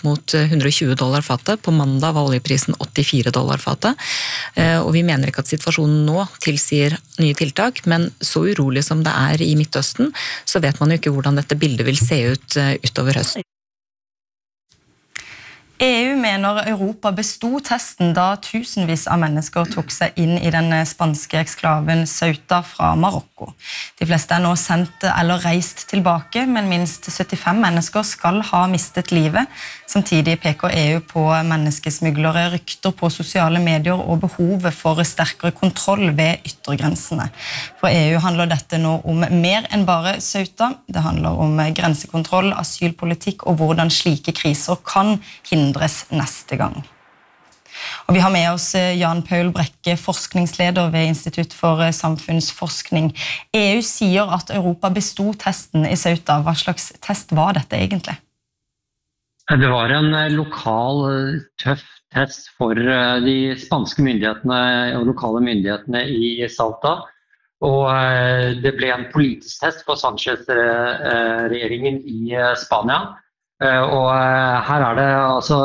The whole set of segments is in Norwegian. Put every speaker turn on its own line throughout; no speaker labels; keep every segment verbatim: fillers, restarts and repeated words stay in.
mot hundre og tjue dollar fatet. På mandag var oljeprisen åttifire dollar fatet. Og vi mener ikke at situasjonen nå tilsier nye tiltak, men så urolig som det er i Midtøsten, så vet man jo ikke hvordan dette bildet vil se ut utover høsten.
E U mener Europa besto testen da tusenvis av mennesker tok seg inn i den spanske eksklaven Ceuta fra Marokko. De fleste er nå sendt eller reist tilbake, men minst syttifem mennesker skal ha mistet livet. Samtidig peker E U på menneskesmuglere, rykter på sosiale medier og behovet for sterkere kontroll ved yttergrensene. For E U handler dette nå om mer enn bare Ceuta. Det handler om grensekontroll, asylpolitikk og hvordan slike kriser kan hindres neste gang. Og vi har med oss Jan Paul Brekke, forskningsleder ved Institutt for samfunnsforskning. E U sier at Europa besto testen i Ceuta. Hva slags test var dette egentlig?
Det var en lokal, tøff test for de spanske myndighetene og lokale myndighetene i Ceuta. Og det ble en politisk test for Sánchez-regjeringen i Spania. Og her er det altså,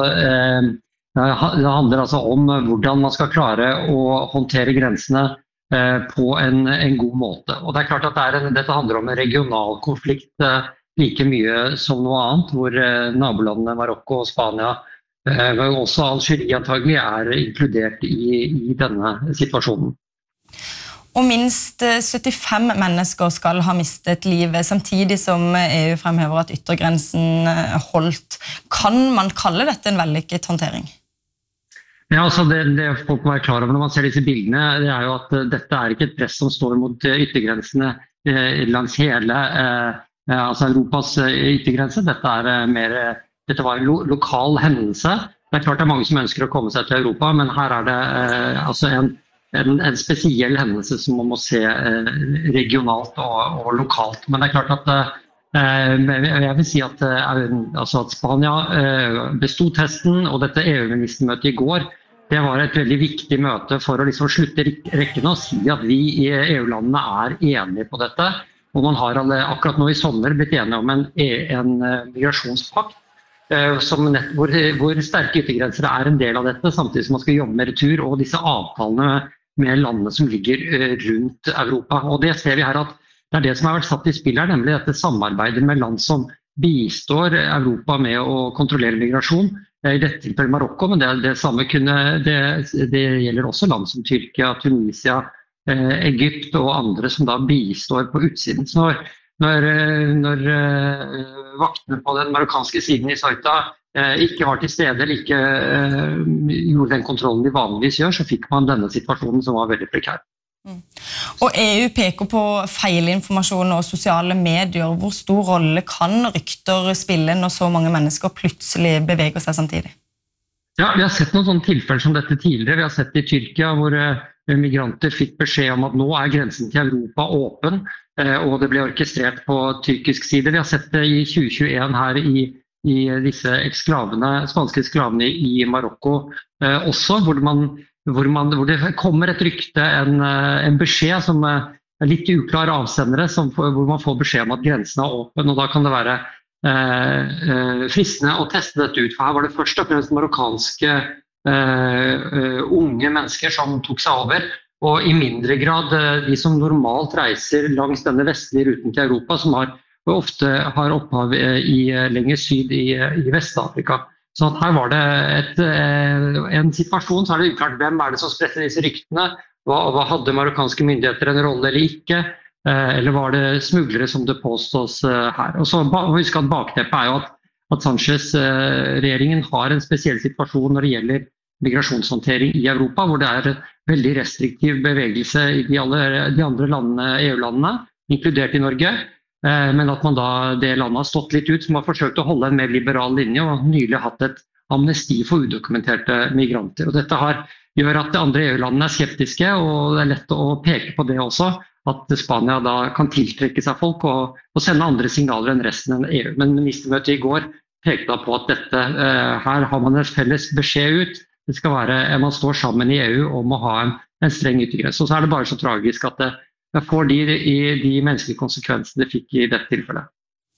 det handler altså om hvordan man skal klare å håndtere grensene på en, en god måte. Og det er klart at det er en, dette handler om en regional konflikt like mye som noe annet, hvor nabolandene Marokko og Spania, men også Algerie antagelig er inkludert i, i denne situasjonen.
Og minst syttifem mennesker skal ha mistet livet, samtidig som E U fremhever at yttergrensen holdt. Kan man kalle dette en vellykket håndtering?
Ja, altså det, det folk må være klar over når man ser disse bildene, det er jo at dette er ikke et press som står mot yttergrensene eh, langs hele eh, altså Europas yttergrense. Dette, er mer, dette var en lo, lokal hendelse. Det er klart det er mange som ønsker å komme seg til Europa, men her er det eh, altså en En, en spesiell hendelse som man må se eh, regionalt og, og lokalt. Men det er klart at eh, jeg vil si at, eh, altså at Spania eh, bestod testen, og dette E U-ministermøtet i går, det var et veldig viktig møte for å liksom slutte rekkene og si at vi i E U-landene er enige på dette. Og man har akkurat nå i sommer blitt enige om en, en migrasjonspakt, Som nett, hvor, hvor sterke yttergrenser er en del av dette, samtidig som man skal jobbe med retur og disse avtalene med landene som ligger rundt Europa. Og det ser vi her at det er det som har vært satt i spill her, nemlig dette samarbeidet med land som bistår Europa med å kontrollere migrasjon. I dette tilfellet Marokko, men det, det samme kunne, det, det gjelder også land som Tyrkia, Tunisia, eh, Egypt og andre som da bistår på utsiden. Så når Når, når uh, vaktene på den marokkanske siden i Ceuta uh, ikke var til stede eller ikke uh, gjorde den kontrollen de vanligvis gjør, så fikk man denne situasjonen som var veldig prekær.
Mm. Og E U peker på feilinformasjon og sosiale medier. Hvor stor rolle kan rykter spille når så mange mennesker plutselig beveger seg samtidig?
Ja, vi har sett noen sånne tilfeller som dette tidligere. Vi har sett i Tyrkia hvor uh, migranter fikk beskjed om at nå er grensen til Europa åpen, og det ble orkestrert på tyrkisk side. Vi har sett det i tjue tjueen her i, i disse eksklavene, spanske eksklavene i Marokko eh, også, hvor, man, hvor, man, hvor det kommer et rykte, en, en beskjed som er litt uklar avsendere, som, hvor man får beskjed om at grensen er åpen, og da kan det være eh, fristende å teste dette ut, for her var det først og fremst marokkanske eh, unge mennesker som tok seg over, og i mindre grad de som normalt reiser langs denne vestlige ruten til Europa, som har, ofte har opphav i, lenger syd i, i Vest-Afrika. Så at her var det et, en situasjon, så er det uklart hvem er det som spredte disse ryktene, hva, hva hadde marokkanske myndigheter en rolle eller ikke, eller var det smuglere som det påstås her. Og så husk at bakteppet er jo at, at Sánchez-regjeringen har en spesiell situasjon når det gjelder migrasjonshåndtering i Europa, hvor det er veldig restriktiv bevegelse i de, alle, de andre landene, E U-landene, inkludert i Norge, eh, men at man da, det landet har stått litt ut, som har forsøkt å holde en mer liberal linje, og nylig hatt et amnesti for udokumenterte migranter. Og dette har, gjør at de andre E U-landene er skeptiske, og det er lett å peke på det også, at Spania da kan tiltrekke seg folk og, og sende andre signaler enn resten av E U. Men ministermøtet i går pekte da på at dette, eh, her har man en felles beskjed ut. Det skal være, man står sammen i E U om å ha en, en streng yttergrense. Og så er det bare så tragisk at det, det får de, de, de menneskelige konsekvensene det fikk i dette tilfellet.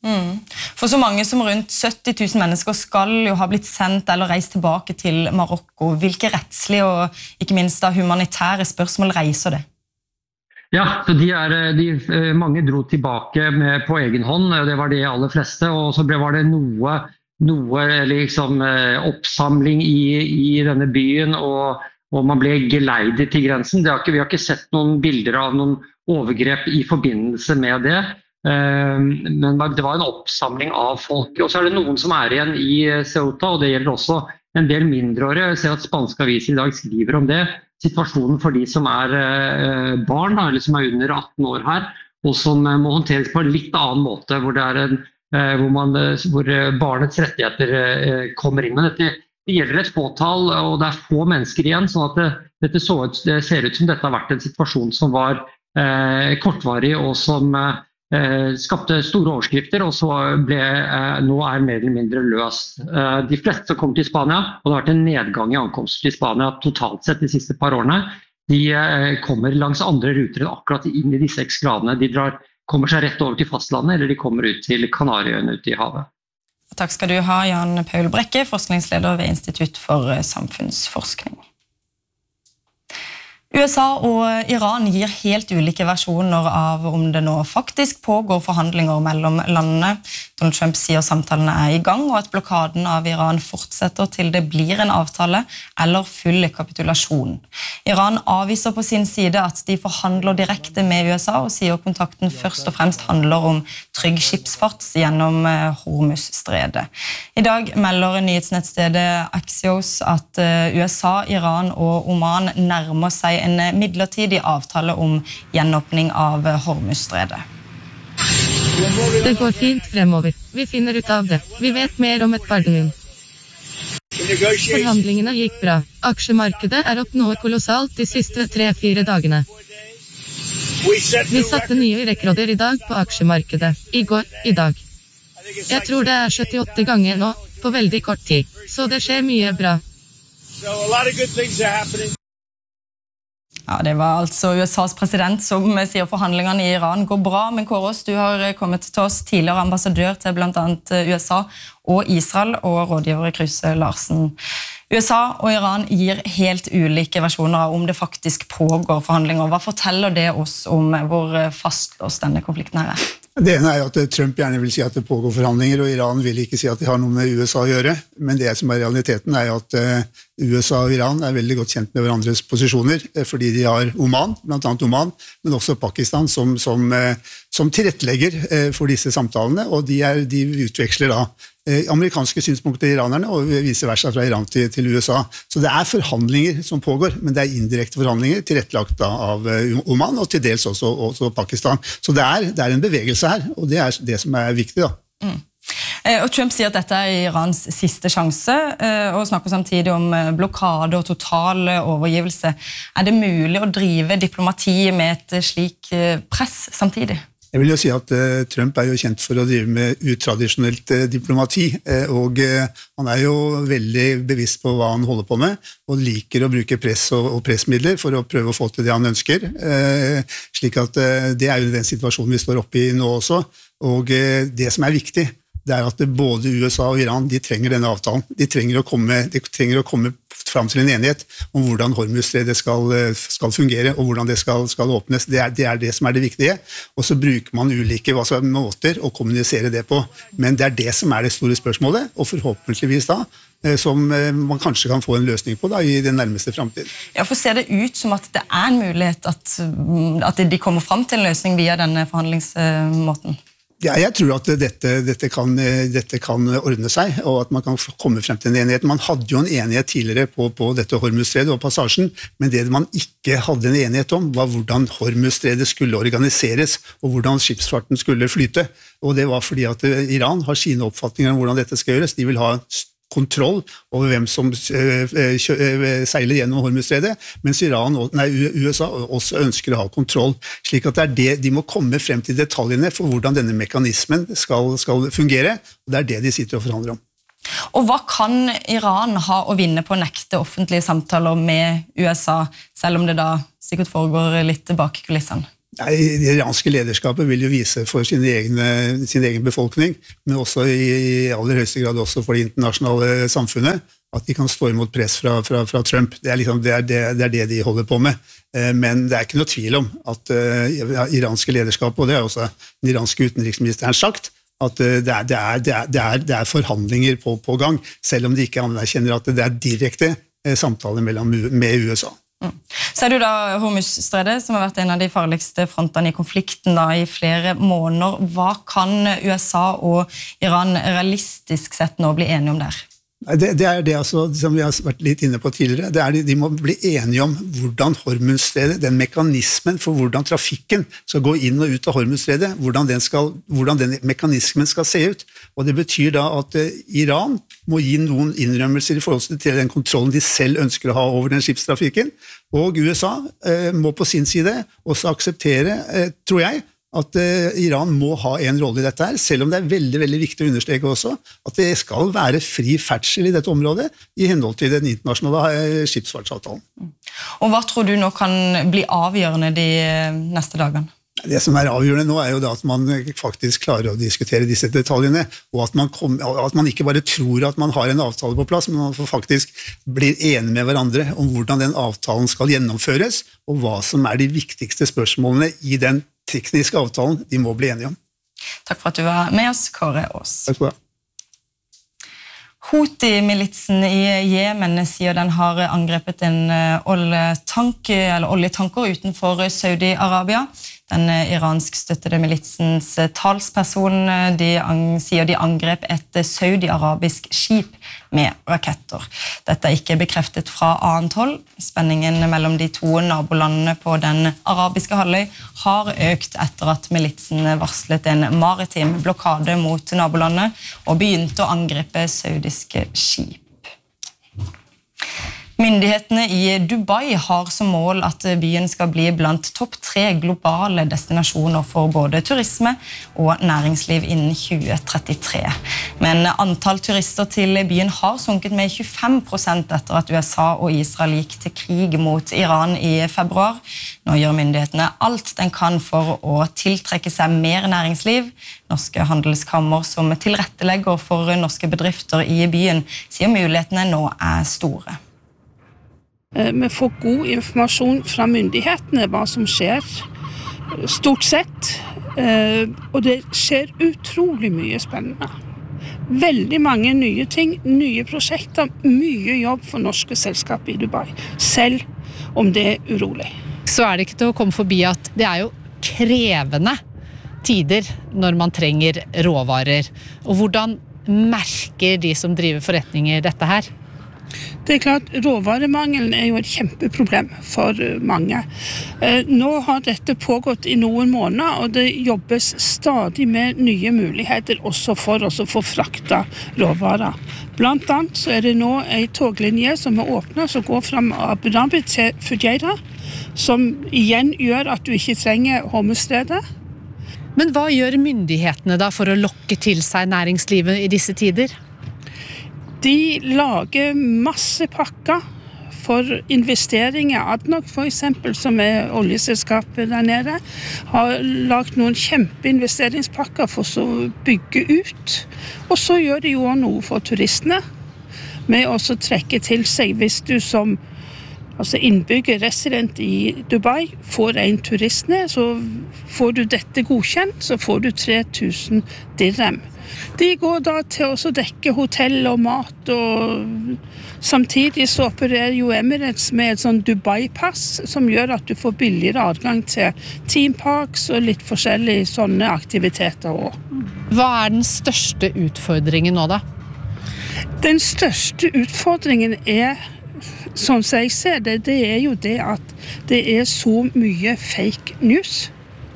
Mm. For så mange som rundt sytti tusen mennesker skal jo ha blitt sendt eller reist tilbake til Marokko. Hvilke rettslige og ikke minst da humanitære spørsmål reiser det?
Ja, så de er, de, mange dro tilbake med, på egen hånd, det var de aller fleste, og så ble, var det noe, noe liksom, oppsamling i, i denne byen, og, og man ble geleidet til grensen. Det har ikke, vi har ikke sett noen bilder av noen overgrep i forbindelse med det. Men det var en oppsamling av folk. Og så er det noen som er igjen i Ceuta, og det gjelder også en del mindreårige. Jeg ser at spanske aviser i dag skriver om det. Situasjonen for de som er barn, eller som er under atten år her, og som må håndteres på en litt annen måte, hvor, det er en, hvor, man, hvor barnets rettigheter kommer inn. Men dette det gjelder et fåtall, og det er få mennesker igjen, sånn at det, dette så ut, det ser ut som dette har vært en situasjon som var eh, kortvarig, og som skapte store overskrifter, og så ble, nå er mer eller mindre løst. De fleste som kommer til Spania, og det har vært en nedgang i ankomst til Spania totalt sett de siste par årene, de kommer langs andre ruter enn akkurat inn i disse eksklavene. De drar, kommer seg rett over til fastlandet, eller de kommer ut til Kanariøyene ute i havet.
Takk skal du ha, Jan Paul Brekke, forskningsleder ved Institutt for samfunnsforskning. U S A og Iran gir helt ulike versjoner av om det nå faktisk pågår forhandlinger mellom landene. Donald Trump sier samtalene er i gang, og at blokaden av Iran fortsetter til det blir en avtale eller full kapitulasjon. Iran avviser på sin side at de forhandler direkte med U S A, og sier kontakten først og fremst handler om trygg skipsfart gjennom Hormuzstredet. I dag melder nyhetsnettstedet Axios at U S A, Iran og Oman nærmer seg en midlertidig avtale om gjenåpning av Hormuzstredet.
Det går fint fremover. Vi finner ut av det. Vi vet mer om et par døgn. Forhandlingene gikk bra. Aksjemarkedet er opp noe kolossalt de siste tre-fire dagene. Vi satte nye rekorder i dag på aksjemarkedet. I går, i dag. Jeg tror det er syttiåtte ganger nå, på veldig kort tid. Så det skjer mye bra.
Ja, det var altså U S A's president som sier forhandlingene i Iran går bra, men Kåre Ås, du har kommet til oss, tidligere ambassadør til blant annet U S A og Israel, og rådgiver Kruse Larsen. U S A og Iran gir helt ulike versjoner av om det faktisk pågår forhandlinger. Hva forteller det oss om hvor fastlåst denne konflikten her er?
Det ene er at Trump gjerne vil si at det pågår forhandlinger, og Iran vil ikke si at de har noe med U S A å gjøre. Men det som er realiteten er at U S A og Iran er veldig godt kjent med hverandres posisjoner, fordi de har Oman, blant annet Oman, men også Pakistan som, som, som tilrettelegger for disse samtalene, og de, er, de utveksler da amerikanske synspunkter i iranerne, og vice versa fra Iran til, til U S A. Så det er forhandlinger som pågår, men det er indirekte forhandlinger tilrettelagt av Oman, og til dels også, også Pakistan. Så det er, det er en bevegelse her, og det er det som er viktig da.
Mm. Og Trump sier at dette er Irans siste sjanse, og snakker samtidig om blokade og total overgivelse. Er det mulig å drive diplomati med et slik press samtidig?
Jeg vil jo si at uh, Trump er jo kjent for å drive med utradisjonelt uh, diplomati, uh, og uh, han er jo veldig bevisst på hva han holder på med, og liker å bruke press og, og pressmidler for å prøve å få til det han ønsker. Uh, slik at uh, det er jo den situasjonen vi står oppe i nå også, og uh, det som er viktig, det er at både U S A og Iran, de trenger denne avtalen. De trenger å komme, de trenger å komme fram til en enighet om hvordan Hormuzstredet skal, skal fungere, og hvordan det skal, skal åpnes. Det er, det er det som er det viktige. Og så bruker man ulike hva skal, måter å kommunisere det på. Men det er det som er det store spørsmålet, og forhåpentligvis da, som man kanskje kan få en løsning på da, i den nærmeste fremtiden.
Ja, for ser det ut som at det er en mulighet at, at de kommer fram til en løsning via denne forhandlingsmåten?
Ja, jeg tror at dette, dette, kan, dette kan ordne seg, og at man kan komme frem til en enighet. Man hadde jo en enighet tidligere på, på dette Hormuzstredet og passasjen, men det man ikke hadde en enighet om var hvordan Hormuzstredet skulle organiseres, og hvordan skipsfarten skulle flyte. Og det var fordi at Iran har sine oppfatninger om hvordan dette skal gjøres. De vil ha kontroll over hvem som seiler gjennom Hormuzstredet, mens Iran, nei, U S A også ønsker å ha kontroll, slik at det er det, de må komme frem til detaljene for hvordan denne mekanismen skal, skal fungere, og det er det de sitter og forhandler om.
Og hva kan Iran ha å vinne på å nekte offentlige samtaler med U S A, selv om det da sikkert foregår litt bak kulissene?
Nei, det iranske lederskapet vil jo vise for sin egen, sin egen befolkning, men også i, i aller høyeste grad også for det internasjonale samfunnet, at de kan stå imot press fra, fra, fra Trump. Det er, liksom, det, er det, det er det de holder på med. Men det er ikke noe tvil om at uh, iranske lederskapet, og det har også den iranske utenriksministeren sagt, at uh, det, er, det, er, det, er, det, er, det er forhandlinger på, på gang, selv om de ikke anerkjenner at det er direkte uh, samtaler mellom, med U S A.
Mm. Så er det jo da Hormuz-stredet, som har vært en av de farligste frontene i konflikten da, i flere måneder. Hva kan U S A og Iran realistisk sett nå bli enige om der?
Det, det er det altså, som vi har vært litt inne på tidligere, det er de, de må bli enige om hvordan Hormuzstredet, den mekanismen for hvordan trafikken skal gå inn og ut av Hormuzstredet, hvordan den, skal, hvordan den mekanismen skal se ut. Og det betyr da at eh, Iran må gi noen innrømmelser i forhold til den kontrollen de selv ønsker å ha over den skipstrafikken, og U S A eh, må på sin side også akseptere, eh, tror jeg, at uh, Iran må ha en rolle i dette her, selv om det er veldig, veldig viktig å understreke også at det skal være fri ferdsel i dette området i henhold til den internasjonale uh, skipsfartsavtalen.
Og hva tror du nå kan bli avgjørende de neste dagene?
Det som er avgjørende nå er jo da at man faktisk klarer å diskutere disse detaljene, og at man, kom, at man ikke bare tror at man har en avtale på plass, men man faktisk blir enige med hverandre om hvordan den avtalen skal gjennomføres, og hva som er de viktigste spørsmålene i den tekniske avtalen de må bli enige om.
Takk for at du var med oss, Kåre Aas.
Takk for det.
Houthi-militsen i Jemen sier den har angrepet en oljetank, eller oljetanker utenfor Saudi-Arabia. Den iransk støttede militsens talsperson de sier de angrep et saudi-arabisk skip med raketter. Dette er ikke bekreftet fra annet hold. Spenningen mellom de to nabolandene på den arabiske halvøy har økt etter at militsen varslet en maritim blokade mot nabolandet og begynte å angripe saudiske skip. Myndighetene i Dubai har som mål at byen skal bli blant topp tre globale destinasjoner for både turisme og næringsliv innen tjue trettitre. Men antall turister til byen har sunket med tjuefem prosent etter at U S A og Israel gikk til krig mot Iran i februar. Nå gjør myndighetene alt den kan for å tiltrekke seg mer næringsliv. Norske handelskammer som tilrettelegger for norske bedrifter i byen sier mulighetene nå er store.
Vi får god informasjon fra myndighetene hva som skjer, stort sett, og det skjer utrolig mye spennende. Veldig mange nye ting, nye prosjekter, mye jobb for norske selskap i Dubai, selv om det er urolig.
Så er det ikke til å komme forbi at det er jo krevende tider når man trenger råvarer. Og hvordan merker de som driver forretninger dette her?
Det er klart, råvaremangelen er jo et kjempeproblem for mange. Nå har dette pågått i noen måneder, og det jobbes stadig med nye muligheter også for oss å få frakta råvarer. Blant annet så er det nå en toglinje som er åpnet, som går fra Abu Dhabi til Fujairah, som igjen gjør at du ikke trenger Hormuzstredet.
Men hva gjør myndighetene da for å lokke til seg næringslivet i disse tider?
De lager masse pakker for investeringer. Adnok for eksempel, som er oljeselskapet der nede, har lagt noen kjempeinvesteringspakker for å bygge ut. Og så gjør de jo noe for turistene, med å trekke til seg hvis du som altså innbygger, resident i Dubai, får en turistene, så får du dette godkjent, så får du tre tusen dirham. De går da til å dekke hotell og mat, og samtidig så opererer jo Emirates med et sånn Dubai-pass, som gjør at du får billigere adgang til teamparks og litt forskjellige sånne aktiviteter også.
Hva er den største utfordringen nå da?
Den største utfordringen er, sånn som jeg ser det, det er jo det at det er så mye fake news,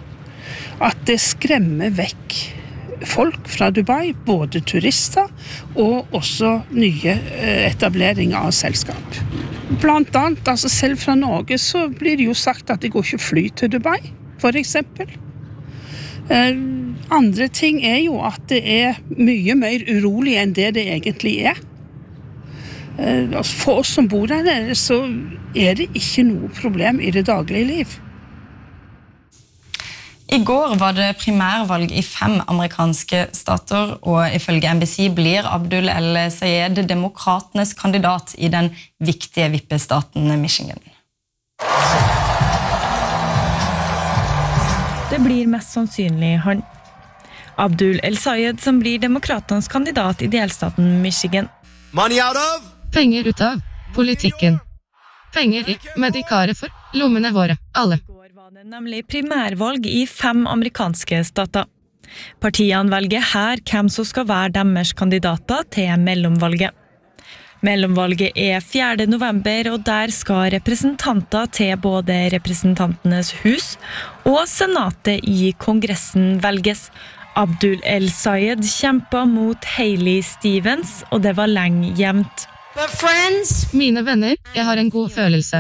at det skremmer vekk folk fra Dubai, både turister og også nye etableringer av selskap. Blant annet, altså selv fra Norge, så blir det jo sagt at det går ikke fly til Dubai, for eksempel. Eh, andre ting er jo at det er mye mer urolig enn det det egentlig er. Eh, for oss som bor der, så er det ikke noe problem i det daglige liv.
I går var det primærvalg i fem amerikanske stater, og ifølge N B C blir Abdul El-Sayed demokratenes kandidat i den viktige vippestaten Michigan.
Det blir mest sannsynlig han. Abdul El-Sayed som blir demokratenes kandidat i delstaten Michigan.
Money out of?
Penger ut av politikken. Penger i medikaret for lommene våre, alle.
Det er nemlig primærvalg i fem amerikanske stater. Partiene velger her hvem som skal være deres kandidater til mellomvalget. Mellomvalget er fjerde november, og der skal representanter til både representantenes hus og senatet i kongressen velges. Abdul El-Sayed kjempet mot Hailey Stevens, og det var lenge jevnt.
Mine venner, jeg har en god følelse.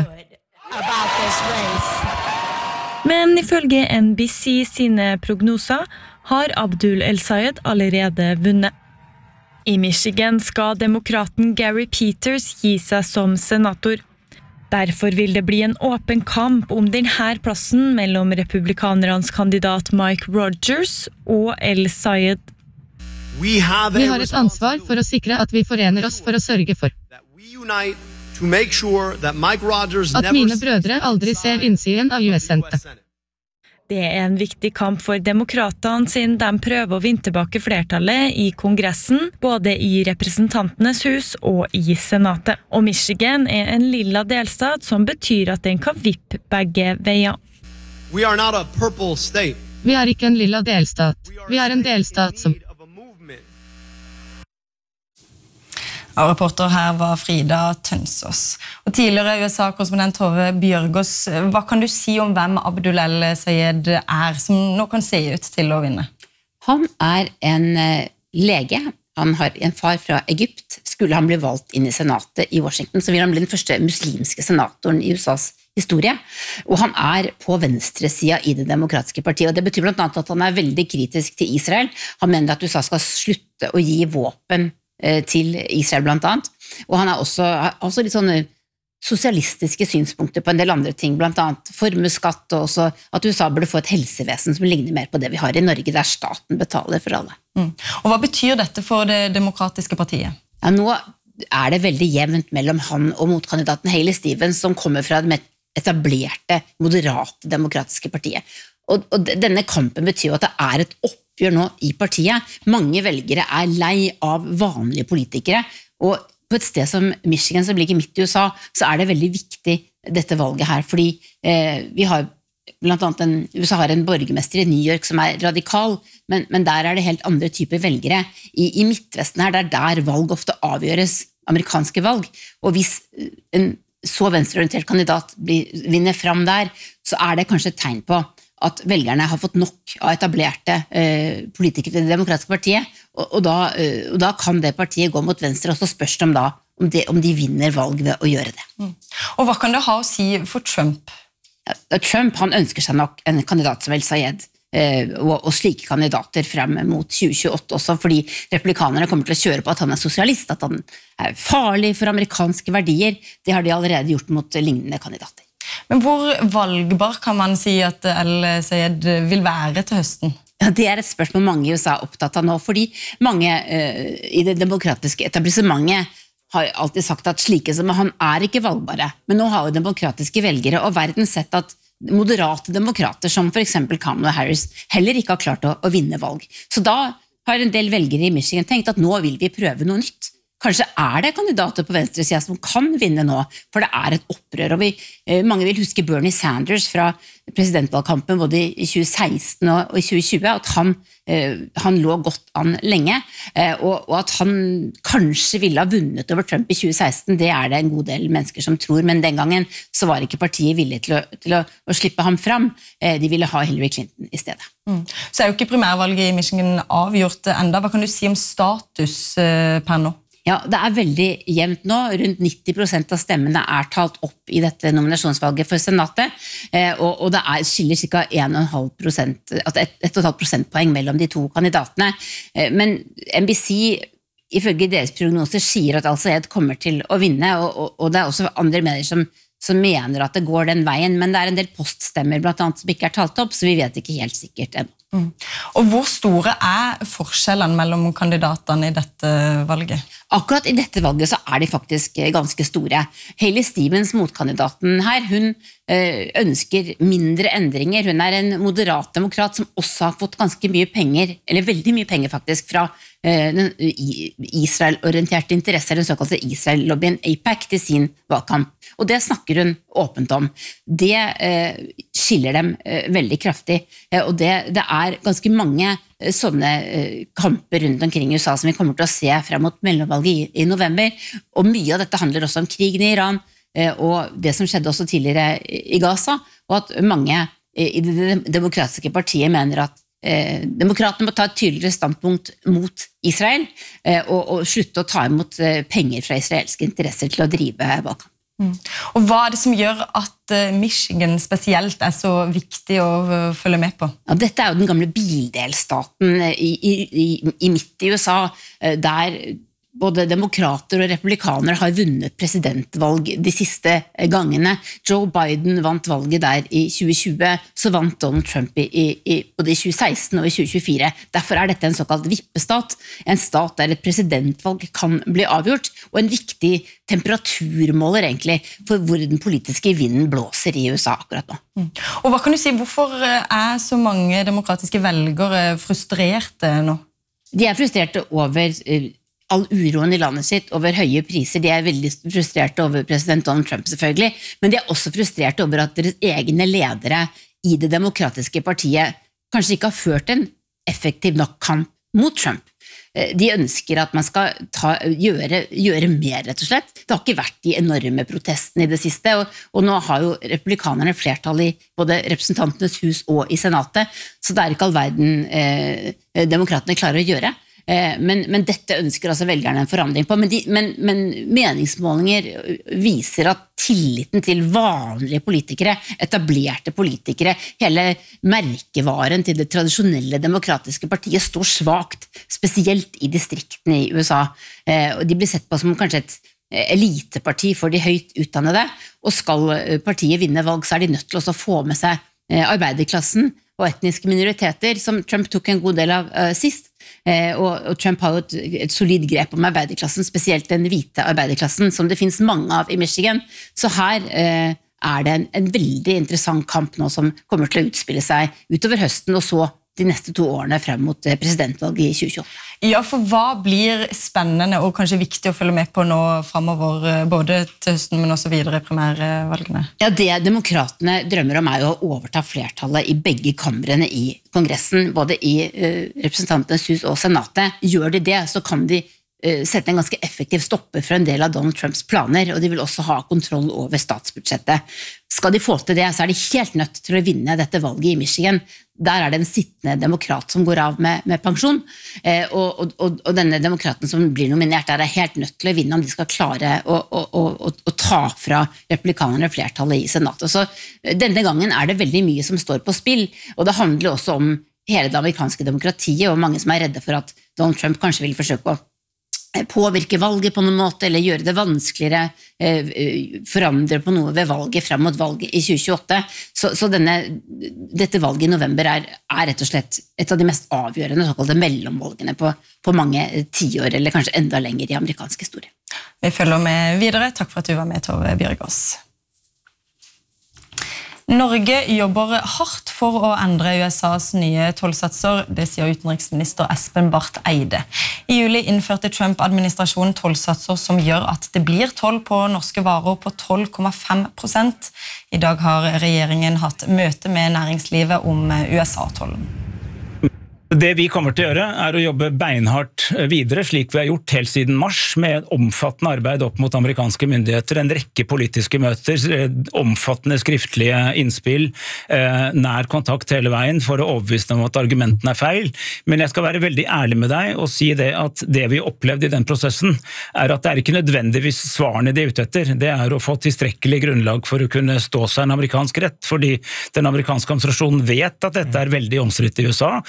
Men ifølge N B C sine prognoser har Abdul El-Sayed allerede vunnet. I Michigan skal demokraten Gary Peters gi seg som senator. Derfor vil det bli en åpen kamp om denne plassen mellom republikanernes kandidat Mike Rogers og El-Sayed.
Vi har et ansvar for å sikre at vi forener oss for å sørge for at mine brødre aldri ser innsiden av U S-sentet.
Det er en viktig kamp for demokratene siden de prøver å vinne tilbake flertallet i kongressen, både i representantenes hus og i senatet. Og Michigan er en lilla delstat som betyr at den kan vippe begge veier.
We are not a purple state.
Vi er ikke en lilla delstat. Vi er en delstat som
Og reporter her var Frida Tønsås. Og tidligere U S A-korrespondent Tove Bjørgaas, hva kan du si om hvem Abdul El-Sayed er, som nå kan se ut til å vinne?
Han er en lege. Han har en far fra Egypt. Skulle han bli valgt inn i senatet i Washington, så vil han bli den første muslimske senatoren i U S A's historie. Og han er på venstresida i det demokratiske partiet, og det betyr blant annet at han er veldig kritisk til Israel. Han mener at U S A skal slutte å gi våpen til Israel blant annet, og han har også, også litt sånne sosialistiske synspunkter på en del andre ting, blant annet formuesskatt, og også at U S A burde få et helsevesen som ligner mer på det vi har i Norge, der staten betaler for alle.
Mm. Og hva betyr dette for det demokratiske partiet?
Ja, nå er det veldig jevnt mellom han og motkandidaten Hailey Stevens, som kommer fra det etablerte, moderate demokratiske partiet. Og, og denne kampen betyr jo at det er et opp gjør nå i partiet. Mange velgere er lei av vanlige politikere, og på et sted som Michigan, som ligger midt i U S A, så er det veldig viktig dette valget her, fordi eh, vi har blant annet en, U S A har en borgermester i New York som er radikal, men, men der er det helt andre typer velgere. I, i Midtvesten her, det er der valg ofte avgjøres, amerikanske valg, og hvis en så venstreorientert kandidat blir, vinner fram der, så er det kanskje et tegn på at velgerne har fått nok av etablerte eh, politikere til det demokratiske partiet, og, og, da, eh, og da kan det partiet gå mot venstre, og så spørs det om, da, om, det, om de vinner valg ved å gjøre det.
Mm. Og hva kan det ha å si for Trump?
Ja, Trump han ønsker seg nok en kandidat som El-Sayed, eh, og, og slike kandidater frem mot tjue tjueåtte også, fordi republikanerne kommer til å kjøre på at han er sosialist, at han er farlig for amerikanske verdier. Det har de allerede gjort mot lignende kandidater.
Men hvor valgbar kan man si at El-Sayed vil være til høsten?
Ja, det er et spørsmål mange i U S A er opptatt av nå, fordi mange uh, i det demokratiske etablissementet har alltid sagt at slike som han er ikke valgbare. Men nå har jo demokratiske velgere og verden sett at moderate demokrater, som for eksempel Kamala Harris, heller ikke har klart å, å vinne valg. Så da har en del velgere i Michigan tenkt at nå vil vi prøve noe nytt. Kanskje er det kandidater på venstresida som kan vinne nå, for det er et opprør. Og vi, mange vil huske Bernie Sanders fra presidentvalgkampen både i tjue seksten og i tjue tjue, at han, han lå godt an lenge, og at han kanskje ville ha vunnet over Trump i tjue seksten, det er det en god del mennesker som tror, men den gangen så var ikke partiet villig til å, til å, å slippe ham fram. De ville ha Hillary Clinton i stedet.
Mm. Så er jo ikke primærvalget i Michigan avgjort enda. Hva kan du si om status per nå?
Ja, det er veldig jevnt nå. Rundt nitti prosent av stemmene er talt opp i dette nominasjonsvalget for senatet, og, og det er, skiller ca. en komma fem prosent, altså ett komma fem prosentpoeng mellom de to kandidatene. Men N B C, ifølge deres prognoser, sier at El-Sayed kommer til å vinne, og, og, og det er også andre medier som, som mener at det går den veien, men det er en del poststemmer blant annet som ikke er talt opp, så vi vet ikke helt sikkert ennå.
Mm. Og hvor store er forskjellene mellom kandidatene i dette valget?
Akkurat i dette valget så er de faktisk ganske store. Hailey Stevens, motkandidaten her, hun ønsker mindre endringer. Hun er en moderat demokrat som også har fått ganske mye penger, eller veldig mye penger faktisk, fra den Israel-orienterte interesser, den såkalte Israel-lobbyen AIPAC, til sin valgkamp. Og det snakker hun åpent om. Det eh, skiller dem eh, veldig kraftig, eh, og det, det er ganske mange eh, sånne eh, kamper rundt omkring i U S A som vi kommer til å se frem mot mellomvalget i, i november, og mye av dette handler også om krigen i Iran, eh, og det som skjedde også tidligere i Gaza, og at mange eh, i det demokratiske partiet mener at eh, demokratene må ta et tydeligere standpunkt mot Israel, eh, og, og slutte å ta imot eh, penger fra israelske interesser til å drive valgkamp.
Mm. Og hva er det som gjør at Michigan spesielt er så viktig å følge med på?
Ja, dette er jo den gamle bildelstaten i, i, i, i midt i U S A, der både demokrater og republikanere har vunnet presidentvalg de siste gangene. Joe Biden vant valget der i tjue tjue, så vant Donald Trump i, i, både i tjue seksten og i tjue tjuefire. Derfor er dette en såkalt vippestat, en stat der et presidentvalg kan bli avgjort, og en viktig temperaturmåler egentlig for hvor den politiske vinden blåser i U S A akkurat nå.
Mm. Og hva kan du si, hvorfor er så mange demokratiske velgere frustrerte nå?
De er frustrerte over all uroen i landet sitt, over høye priser. De er veldig frustrerte over president Donald Trump selvfølgelig, men de er også frustrerte over at deres egne ledere i det demokratiske partiet kanskje ikke har ført en effektiv nok kamp mot Trump. De ønsker at man skal ta, gjøre, gjøre mer, rett og slett. Det har ikke vært de enorme protestene i det siste, og, og nå har jo republikanerne flertall i både representantenes hus og i senatet, så det er ikke all verden eh, demokratene klarer å gjøre. Men, men dette ønsker altså velgerne en forandring på, men, de, men, men meningsmålinger viser at tilliten til vanlige politikere, etablerte politikere, hele merkevaren til det tradisjonelle demokratiske partiet står svagt, spesielt i distriktene i U S A, og de blir sett på som kanskje et eliteparti for de høyt utdannede, og skal partiet vinne valg, så er de nødt til å få med seg arbeiderklassen og etniske minoriteter, som Trump tok en god del av uh, sist. Eh, og, og Trump har jo et, et solid grep om arbeiderklassen, spesielt den hvite arbeiderklassen, som det finnes mange av i Michigan. Så her eh, er det en, en veldig interessant kamp nå som kommer til å utspille seg utover høsten, og så de neste to årene frem mot presidentvalget i tjue tjueåtte.
Ja, for hva blir spennende og kanskje viktig å følge med på nå fremover, både til høsten, men også videre i primærvalgene?
Ja, det demokratene drømmer om er jo å overta flertallet i begge kamrene i Kongressen, både i uh, representantenes hus og senatet. Gjør de det, så kan de uh, sette en ganske effektiv stopper for en del av Donald Trumps planer, og de vil også ha kontroll over statsbudsjettet. Skal de få til det, så er de helt nødt til å vinne dette valget i Michigan. Der er det en sittende demokrat som går av med, med pensjon, eh, og, og, og denne demokraten som blir nominert der er helt nødt til å vinne om de skal klare å, å, å, å ta fra republikanerne flertallet i senatet. Så denne gangen er det veldig mye som står på spill, og det handler også om hele det amerikanske demokratiet, og mange som er redde for at Donald Trump kanskje vil forsøke å påvirke valget på noen måte, eller gjøre det vanskeligere, forandre på noe ved valget frem mot valget i tjue tjueåtte. Så, så denne, dette valget i november er, er rett og slett et av de mest avgjørende såkalte mellomvalgene på, på mange tiår, eller kanskje enda lenger i amerikansk historie.
Vi følger med videre. Takk for at du var med, Tove Bjørgaas. Norge jobber hardt for å endre U S A's nye tollsatser, det sier utenriksminister Espen Barth Eide. I juli innførte Trump-administrasjonen tollsatser som gjør at det blir toll på norske varer på tolv komma fem prosent. I dag har regjeringen hatt møte med næringslivet om U S A-tollen.
Det vi kommer til å gjøre er å jobbe beinhardt videre, slik vi har gjort helt siden mars, med omfattende arbeid opp mot amerikanske myndigheter, en rekke politiske møter, omfattende skriftlige innspill, nær kontakt hele veien for å overbevise dem om at argumentene er feil. Men jeg skal være veldig ærlig med deg og si det at det vi opplevde i den prosessen er at det er ikke nødvendigvis svarene de er ute etter. Det er å få tilstrekkelig grunnlag for å kunne stå seg en amerikansk rett, fordi den amerikanske administrasjonen vet at dette er veldig omstridt i U S A. tjuefem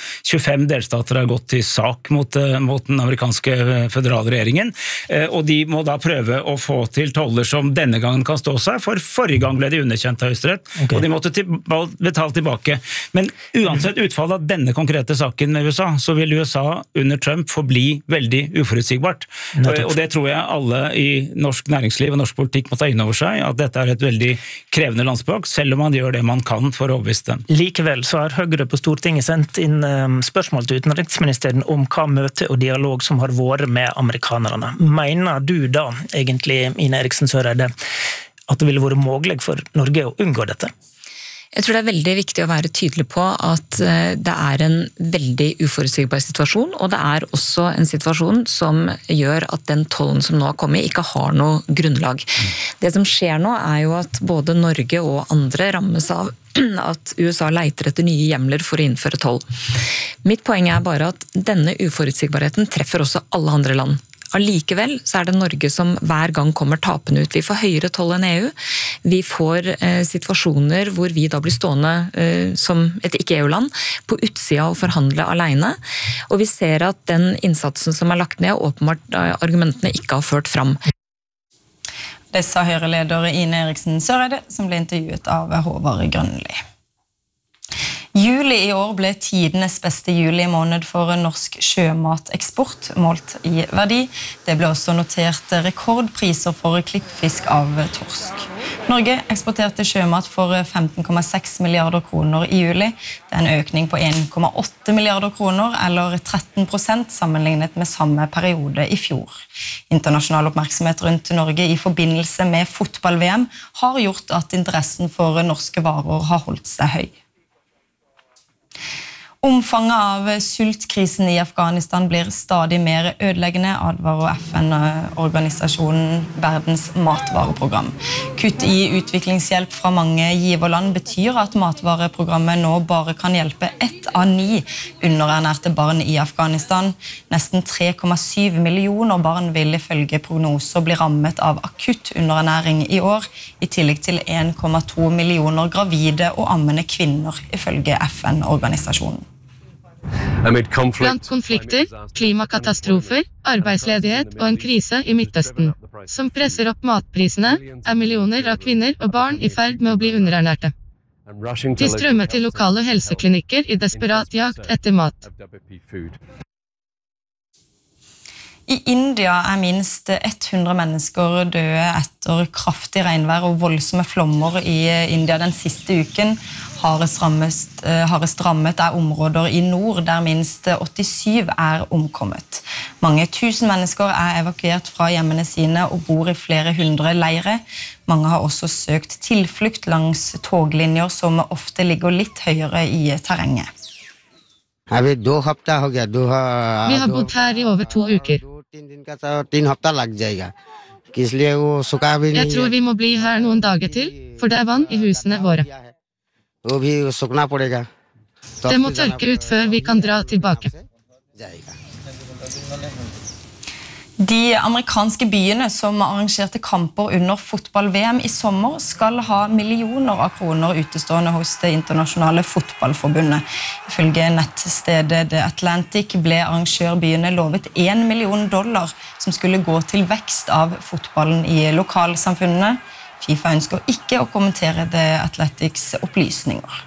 fem delstater har gått til sak mot, mot den amerikanske føderale regjeringen, og de må da prøve å få til toller som denne gangen kan stå seg, for forrige gang ble de underkjent av Høyesterett, okay. og de måtte til, betale tilbake. Men uansett utfallet av denne konkrete saken med U S A, så vil U S A under Trump forbli veldig uforutsigbart. Og det tror jeg alle i norsk næringsliv og norsk politikk må ta inn over seg, at dette er et veldig krevende landspråk, selv om man gjør det man kan for å overbevise dem.
Likevel så har Høyre på Stortinget sendt inn spørsmål til utenriksministeren om hva møte og dialog som har vært med amerikanerne. Mener du da, egentlig, Ine Eriksen Søreide, at det ville vært mulig for Norge å unngå dette?
Jeg tror det er veldig viktig å være tydelig på at det er en veldig uforutsigbar situasjon, og det er også en situasjon som gjør at den tollen som nå har kommet ikke har noe grunnlag. Det som skjer nå er jo at både Norge og andre rammes av at U S A leiter etter nye hjemler for å innføre toll. Mitt poeng er bare at denne uforutsigbarheten treffer også alle andre land. Allikevel så er det Norge som hver gang kommer tapende ut. Vi får høyere toll enn E U. Vi får eh, situasjoner hvor vi da blir stående eh, som et ikke-E U-land på utsida og forhandle alene. Og vi ser at den innsatsen som er lagt ned, åpenbart eh, argumentene ikke har ført fram.
Det sa Høyre-leder Ine Eriksen Søreide, som ble intervjuet av Håvard Grønli. Juli i år ble tidenes beste juli måned for norsk sjømateksport, målt i verdi. Det ble også notert rekordpriser for klippfisk av torsk. Norge eksporterte sjømat for femten komma seks milliarder kroner i juli. Det er en økning på en komma åtte milliarder kroner, eller tretten prosent sammenlignet med samme periode i fjor. Internasjonal oppmerksomhet rundt Norge i forbindelse med fotball-V M har gjort at interessen for norske varer har holdt seg høy. Omfanget av sultkrisen i Afghanistan blir stadig mer ødeleggende, advarer F N-organisasjonen Verdens matvareprogram. Kutt i utviklingshjelp fra mange giverland betyr at matvareprogrammet nå bare kan hjelpe ett av ni underernærte barn i Afghanistan. Nesten tre komma syv millioner barn vil ifølge prognoser bli rammet av akutt underernæring i år, i tillegg til en komma to millioner gravide og ammende kvinner, ifølge F N-organisasjonen.
Blant konflikter, klimakatastrofer, arbeidsledighet og en krise i Midtøsten, som presser opp matprisene, er millioner av kvinner og barn i ferd med å bli underernærte. De strømmer til lokale helseklinikker i desperat jakt etter mat.
I India er minst hundre mennesker døde etter kraftig regnvær og voldsomme flommer i India den siste uken. Hardest rammet, hardest rammet er områder i nord, der minst åttisyv er omkommet. Mange tusen mennesker er evakuert fra hjemmene sine og bor i flere hundre leire. Mange har også søkt tilflukt langs toglinjer som ofte ligger litt høyere i terrenget.
Vi har bodd her i over to uker. Jeg tror vi må bli her noen dager til, for det er vann i husene våre. Det må tørke ut før vi kan dra tilbake.
De amerikanske byene som arrangerte kamper under fotball-V M i sommer skal ha millioner av kroner utestående hos det internasjonale fotballforbundet. Ifølge nettstedet The Atlantic ble arrangørbyene lovet en million dollar som skulle gå til vekst av fotballen i lokalsamfunnene. FIFA ønsker ikke å kommentere The Athletics opplysninger.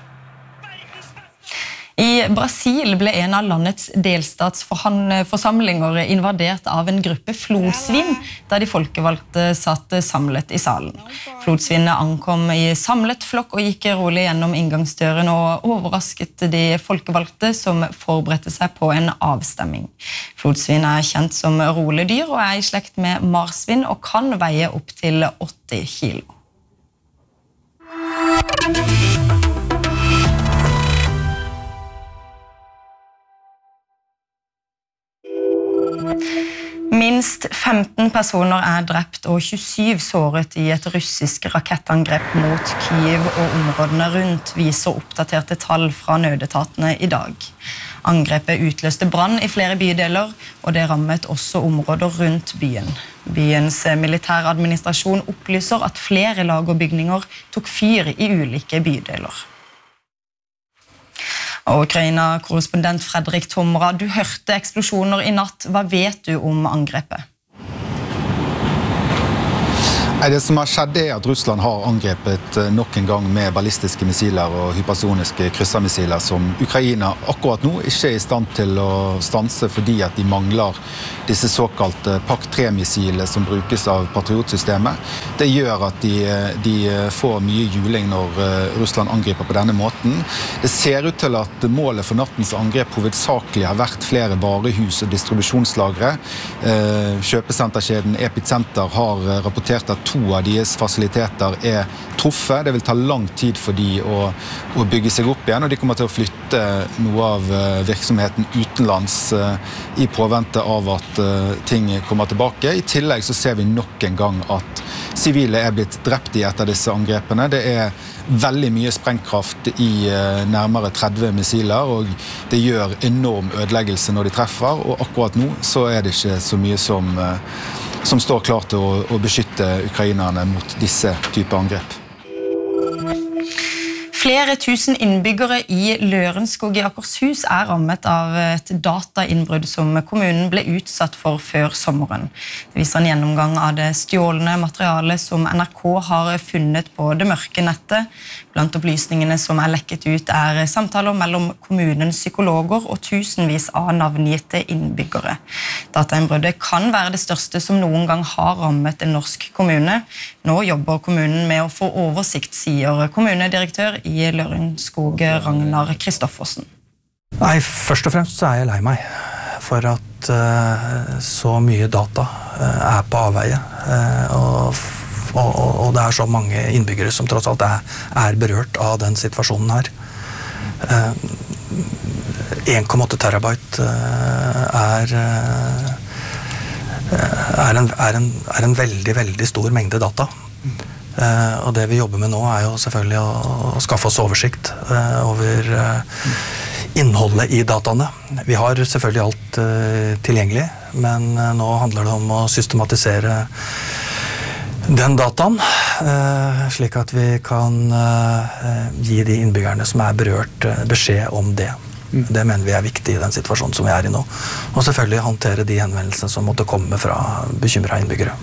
I Brasil ble en av landets delstatsforsamlinger invadert av en gruppe flodsvin, der de folkevalgte satt samlet i salen. Flodsvinene ankom i samlet flokk og gikk rolig gjennom inngangsdøren og overrasket de folkevalgte som forberedte seg på en avstemming. Flodsvin er kjent som rolig dyr og er i slekt med marsvin og kan veie opp til åtti kilo. Minst femten personer er drept og tjuesyv såret i et russisk rakettangrep mot Kyiv og områdene rundt, viser oppdaterte tall fra nødetatene i dag. Angrepet utløste brann i flere bydeler, og det rammet også områder rundt byen. Byens militæradministrasjon opplyser at flere lag og bygninger tok fyr i ulike bydeler. Og Ukraina-korrespondent Fredrik Tomra, du hørte eksplosjoner i natt. Hva vet du om angrepet?
Det som har skjedd er at Russland har angrepet nok en gang med ballistiske missiler og hypersoniske kryssermissiler som Ukraina akkurat nå ikke er i stand til å stanse fordi at de mangler disse såkalte Pak tre-missilene som brukes av Patriot-systemet. Det gjør at de, de får mye juling når Russland angriper på denne måten. Det ser ut til at målet for nattens angrep hovedsakelig har vært flere varehus og distribusjonslagre. Kjøpesenterkjeden Epicenter har rapportert at to av deres fasiliteter er truffet. Det vil ta lang tid for de å, å bygge seg opp igjen, og de kommer til å flytte noe av virksomheten utenlands i påvente av at ting kommer tilbake. I tillegg så ser vi nok en gang at sivile er blitt drept i et av disse angrepene. Det er veldig mye sprengkraft i nærmere tretti missiler, og det gjør enorm ødeleggelse når de treffer, og akkurat nå så er det ikke så mye som som står klar til å, å beskytte ukrainerne mot disse typer angrep.
Flere tusen innbyggere i Lørenskog i Akershus er rammet av et datainnbrudd som kommunen ble utsatt for før sommeren. Det viser en gjennomgang av det stjålne materialet som N R K har funnet på det mørke nettet. Blant opplysningene som er lekket ut er samtaler mellom kommunens psykologer og tusenvis av navngitte innbyggere. Datainnbruddet kan være det største som noen gang har rammet en norsk kommune. Nå jobber kommunen med å få oversikt, sier kommunedirektør i Lørenskog, Ragnar Kristoffersen.
Nei, først og fremst så er jeg lei meg for at uh, så mye data uh, er på avveie, uh, og, og, og det er så mange innbyggere som tross alt er, er berørt av den situasjonen her. Uh, en komma åtte terabyte uh, er, uh, er, en, er, en, er en veldig, veldig stor mengde data. Uh, og det vi jobber med nå er jo selvfølgelig å, å skaffe oss oversikt uh, over uh, innholdet i dataene. Vi har selvfølgelig alt uh, tilgjengelig, men uh, nå handler det om å systematisere den dataen, uh, slik at vi kan uh, gi de innbyggerne som er berørt uh, beskjed om det. Mm. Det mener vi er viktig i den situasjonen som vi er i nå. Og selvfølgelig håndtere de henvendelsene som måtte komme fra bekymrede innbyggere.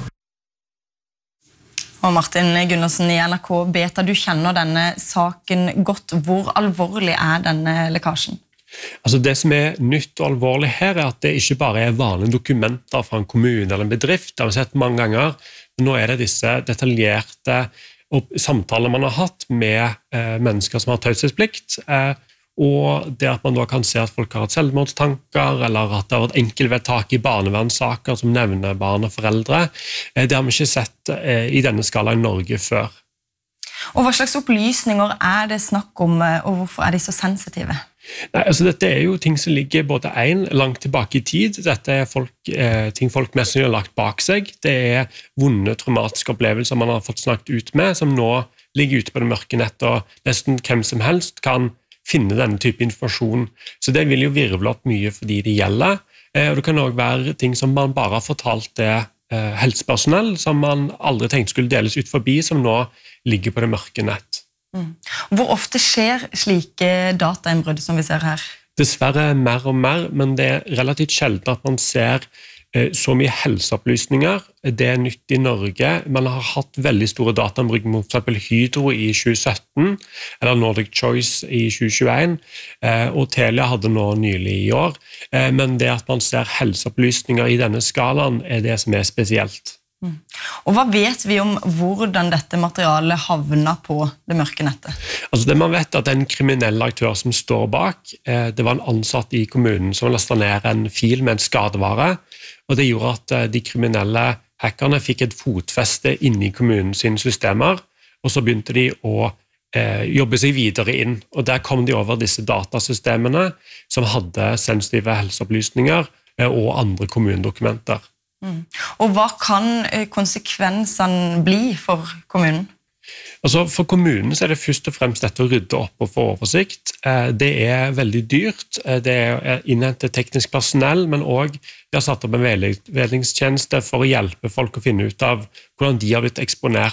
Og Martin Gunnarsen i N R K Beta, du kjenner denne saken godt. Hvor alvorlig er denne lekkasjen?
Altså det som er nytt og alvorlig her er at det ikke bare er vanlige dokumenter fra en kommune eller en bedrift, det har vi sett mange ganger, men nå er det disse detaljerte samtaler man har hatt med eh, mennesker som har taushetsplikt, eh, og det at man da kan se at folk har hatt selvmordstanker, eller at det har vært enkeltvedtak i barnevernssaker som nevner barn og foreldre, det har vi ikke sett i denne skala i Norge før.
Og hva slags opplysninger er det snakk om, og hvorfor er de så sensitive?
Nei, altså dette er jo ting som ligger både en langt tilbake i tid, dette er folk, eh, ting folk mest har lagt bak seg, det er vonde traumatiske opplevelser man har fått snakket ut med, som nå ligger ute på det mørke nettet, og nesten hvem som helst kan finne denne type informasjon. Så det vil jo virvle opp mye for de det gjelder, og det kan også være ting som man bare har fortalt det helsepersonell, som man aldri tenkte skulle deles ut forbi, som nå ligger på det mørke nett.
Mm. Hvor ofte skjer slike datainnbrudd som vi ser her?
Dessverre mer og mer, men det er relativt sjelden at man ser så mye helseopplysninger. Det er nytt i Norge. Man har hatt veldig store datainnbrudd mot for eksempel Hydro i tjue sytten, eller Nordic Choice i tjue tjueen, og Telia hadde nå nylig i år. Men det at man ser helseopplysninger i denne skalaen er det som er spesielt.
Mm. Og hva vet vi om hvordan dette materialet havner på det mørke nettet?
Altså det man vet er at det er en kriminell aktør som står bak. Det var en ansatt i kommunen som lastet ned en fil med en skadevare, og det gjorde at de kriminelle hackerne fikk et fotfeste inne i kommunens systemer, og så begynte de å eh, jobbe seg videre inn, og der kom de over disse datasystemene som hadde sensitive helseopplysninger eh, og andre kommunedokumenter.
Mm. Og hva kan konsekvensene bli for kommunen?
Altså for kommunen så er det først og fremst dette å rydde opp og få oversikt. Det er veldig dyrt, det er å innhente teknisk personell, men også vi har satt opp en veiledningstjeneste for å hjelpe folk å finne ut av hvordan de har blitt eksponert.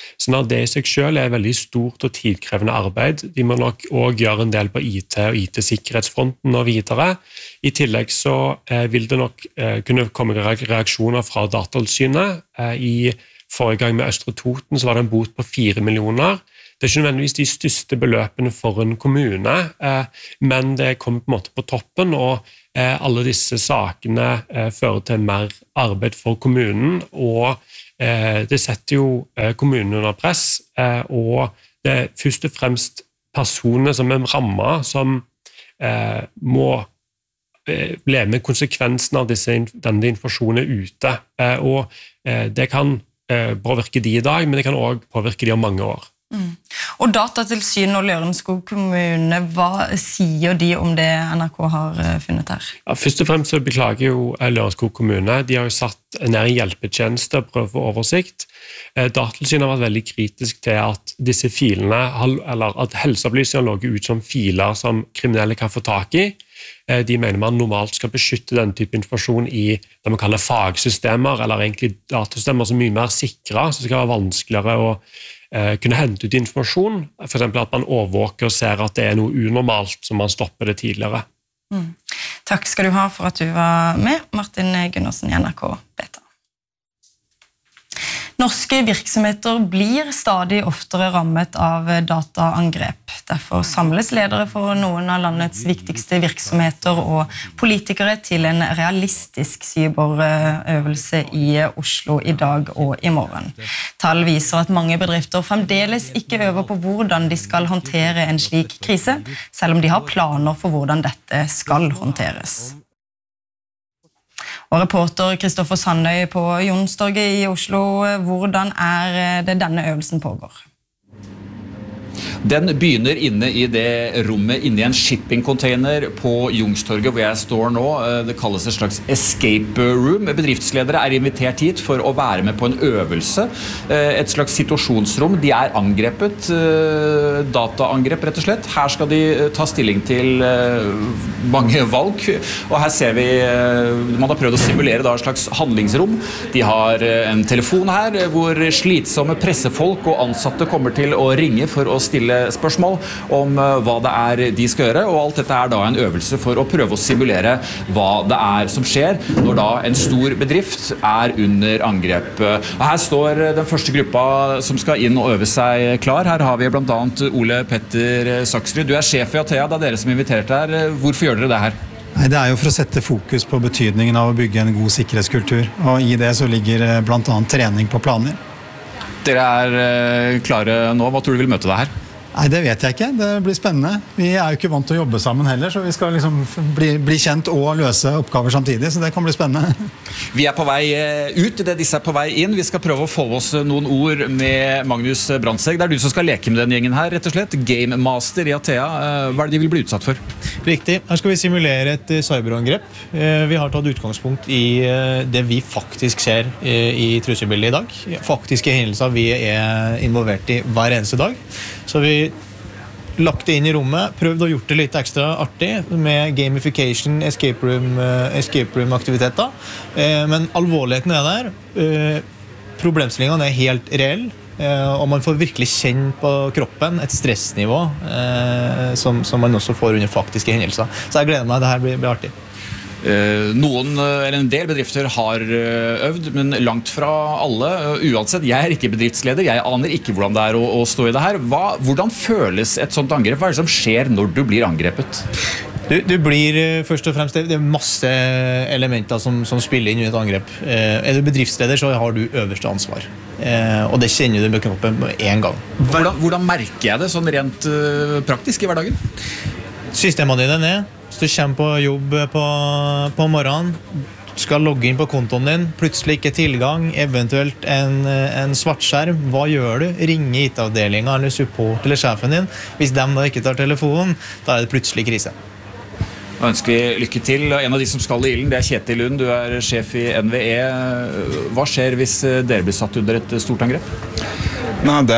Sånn at det i seg selv er veldig stort og tidkrevende arbeid. De må nok også gjøre en del på I T og I T-sikkerhetsfronten og videre. I tillegg så eh, vil det nok eh, kunne komme reaksjoner fra Datatilsynet. Eh, I forrige gang med Østre Toten så var det en bot på fire millioner. Det er ikke nødvendigvis de største beløpene for en kommune, eh, men det kommer på en måte på toppen, og eh, alle disse sakene eh, fører til mer arbeid for kommunen, og eh, det setter jo eh, kommunen under press, eh, og det er først og fremst personer som er rammet, som eh, må eh, leve med konsekvensen av disse, denne informasjonen ute, eh, og eh, det kan eh, påvirke de i dag, men det kan også påvirke de om mange år.
Mm. Og Datatilsynet og Lørenskog kommune, hva sier de om det N R K har funnet her?
Ja, først og fremst så beklager jo Lørenskog kommune. De har jo satt ned en hjelpetjeneste og prøvd å få oversikt. Datatilsynet har vært veldig kritisk til at disse filene, eller at helseopplysninger lå ut som filer som kriminelle kan få tak i. De mener man normalt skal beskytte denne type informasjon i det man kaller fagsystemer, eller egentlig datasystemer som er mye mer sikre, så det skal være vanskeligere å kunne hente ut informasjon, for eksempel at man overvåker og ser at det er noe unormalt, så man stopper det tidligere.
Mm. Takk skal du ha for at du var med, Martin Gundersen i N R K Beta. Norske virksomheter blir stadig oftere rammet av dataangrep. Derfor samles ledere for noen av landets viktigste virksomheter og politikere til en realistisk cyberøvelse i Oslo i dag og i morgen. Tall viser at mange bedrifter fremdeles ikke øver på hvordan de skal håndtere en slik krise, selv om de har planer for hvordan dette skal håndteres. Og reporter Kristoffer Sandøy på Youngstorget i Oslo, hvordan er det denne øvelsen pågår?
Den begynner inne i det rommet, inne i en shipping-container på Youngstorget hvor jeg står nå. Det kalles et slags escape room. Bedriftsledere er invitert hit for å være med på en øvelse. Et slags situasjonsrom. De er angrepet, dataangrep rett og slett. Her skal de ta stilling til mange valg. Og her ser vi, man har prøvd å simulere da et slags handlingsrom. De har en telefon her hvor slitsomme pressefolk og ansatte kommer til å ringe for å stille spørsmål om hva det er de skal gjøre, og alt dette er da en øvelse for å prøve å simulere hva det er som skjer når da en stor bedrift er under angrep. Og her står den første gruppa som skal inn og øve seg klar. Her har vi blant annet Ole Petter Saksrud. Du er sjef i Atea, det er dere som inviterte her. Hvorfor gjør dere det her?
Nei, det er jo for å sette fokus på betydningen av å bygge en god sikkerhetskultur, og i det så ligger blant annet trening på planer.
Dere er klare nå. Hva tror du vil møte deg her?
Nei, det vet jeg ikke. Det blir spennende. Vi er jo ikke vant til å jobbe sammen heller, så vi skal liksom bli, bli kjent og løse oppgaver samtidig, så det kan bli spennende.
Vi er på vei ut, det disse er på vei inn. Vi skal prøve å få oss noen ord med Magnus Brandsegg. Det er du som skal leke med den gjengen her, rett og slett. Game Master i Atea. Hva er det de vil bli utsatt for?
Riktig. Her skal vi simulere et cyberangrep. Vi har tatt utgangspunkt i det vi faktisk ser i trusselbildet i dag. Faktiske hendelser vi er involvert i hver eneste dag. Så vi lagt det inn i rommet, prøvd å gjort det litt ekstra artig med gamification, escape room, escape room aktiviteter. Men alvorligheten er der. Problemstillingene er helt reell, og man får virkelig kjenne på kroppen et stressnivå som, som man også får under faktiske hendelser. Så jeg gleder meg, det her blir, blir artig.
Noen, eller en del bedrifter har øvd, men langt fra alle. Uansett, jeg er ikke bedriftsleder, jeg aner ikke hvordan det er å, å stå i det her. Hva, hvordan føles et sånt angrep? Hva er det som skjer når du blir angrepet?
Du, du blir først og fremst, det er masse elementer som, som spiller inn i et angrep. Er du bedriftsleder, så har du øverste ansvar. Og det kjenner du med kroppen med en gang.
Hvordan, hvordan merker jeg det sånn rent praktisk i hverdagen?
Systemene dine ned. Hvis du kommer på jobb på, på morgenen, skal logge inn på kontoen din, plutselig ikke tilgang, eventuelt en, en svart skjerm, hva gjør du? Ringer I T-avdelingen eller support eller sjefen din. Hvis de da ikke tar telefonen, da er det plutselig krise.
Da ønsker vi lykke til. En av de som skal I ilden, det er Kjetil Lund, du er sjef I N V E. Hva skjer hvis dere blir satt under et stort angrep?
Nei, det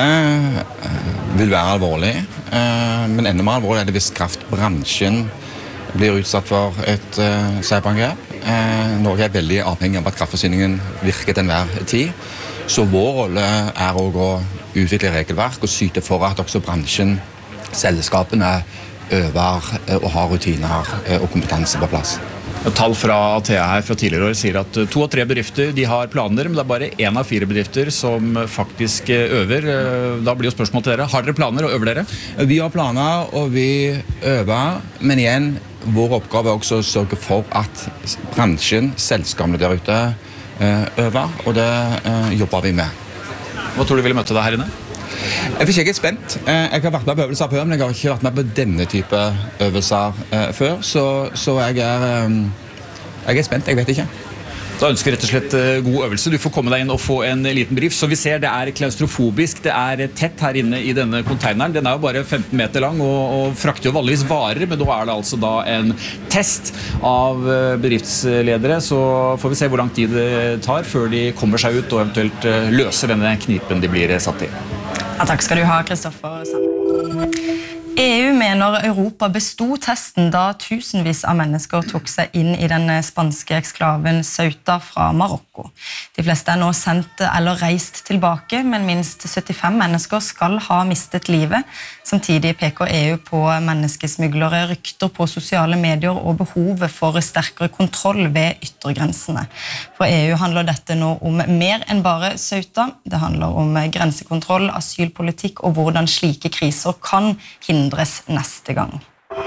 vil være alvorlig, men enda mer alvorlig er det hvis kraftbransjen blir utsatt for et uh, cyberangrep. Uh, Norge er veldig avhengig av at kraftforsyningen virker til enhver tid. Så vår rolle er også å utvikle regelverk og syte for at også bransjen, selskapene, øver og har rutiner og kompetanse på plass.
Tall fra Atea her fra tidligere år sier at to av tre bedrifter de har planer, men det er bare en av fire bedrifter som faktisk øver. Da blir jo spørsmålet til dere, har dere planer og øver dere?
Vi har planer og vi øver, men igjen, vår oppgave er også å sørge for at bransjen, selskapene der ute øver, og det jobber vi med.
Hva tror du ville møte deg her inne?
Jeg er ikke spent. Jeg har vært med på øvelser før, men jeg har ikke vært med på denne type øvelser før, så, så jeg, er, jeg er spent, jeg vet ikke.
Da ønsker jeg rett og slett god øvelse. Du får komme deg inn og få en liten brief. Så vi ser det er klaustrofobisk, det er tett her inne i denne containeren. Den er jo bare femten meter lang og, og frakter jo vanligvis varer, men nå er det altså da en test av bedriftsledere. Så får vi se hvor lang tid det tar før de kommer seg ut og eventuelt løser denne knipen de blir satt i.
Ja, takk skal du ha, Kristoffer Sandberg. E U mener Europa bestod testen da tusenvis av mennesker tok seg inn i den spanske eksklaven Ceuta fra Marokko. De fleste er nå sendt eller reist tilbake, men minst syttifem mennesker skal ha mistet livet. Samtidig peker E U på menneskesmuglere, rykter på sosiale medier og behovet for sterkere kontroll ved yttergrensene. For E U handler dette nå om mer enn bare Ceuta. Det handler om grensekontroll, asylpolitikk og hvordan slike kriser kan hindres neste gang.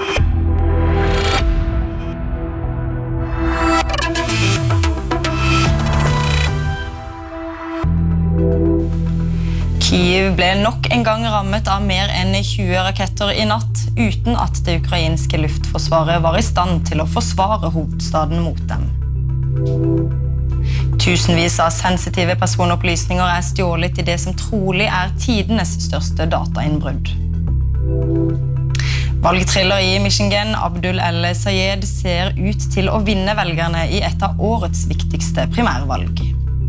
Kyiv ble nok en gang rammet av mer enn tjue raketter i natt, uten at det ukrainske luftforsvaret var i stand til å forsvare hovedstaden mot dem. Tusenvis av sensitive personopplysninger er stjålet i det som trolig er tidenes største datainnbrudd. Valgtriller i Michigan, Abdul El-Sayed, ser ut til å vinne velgerne i et av årets viktigste primærvalg.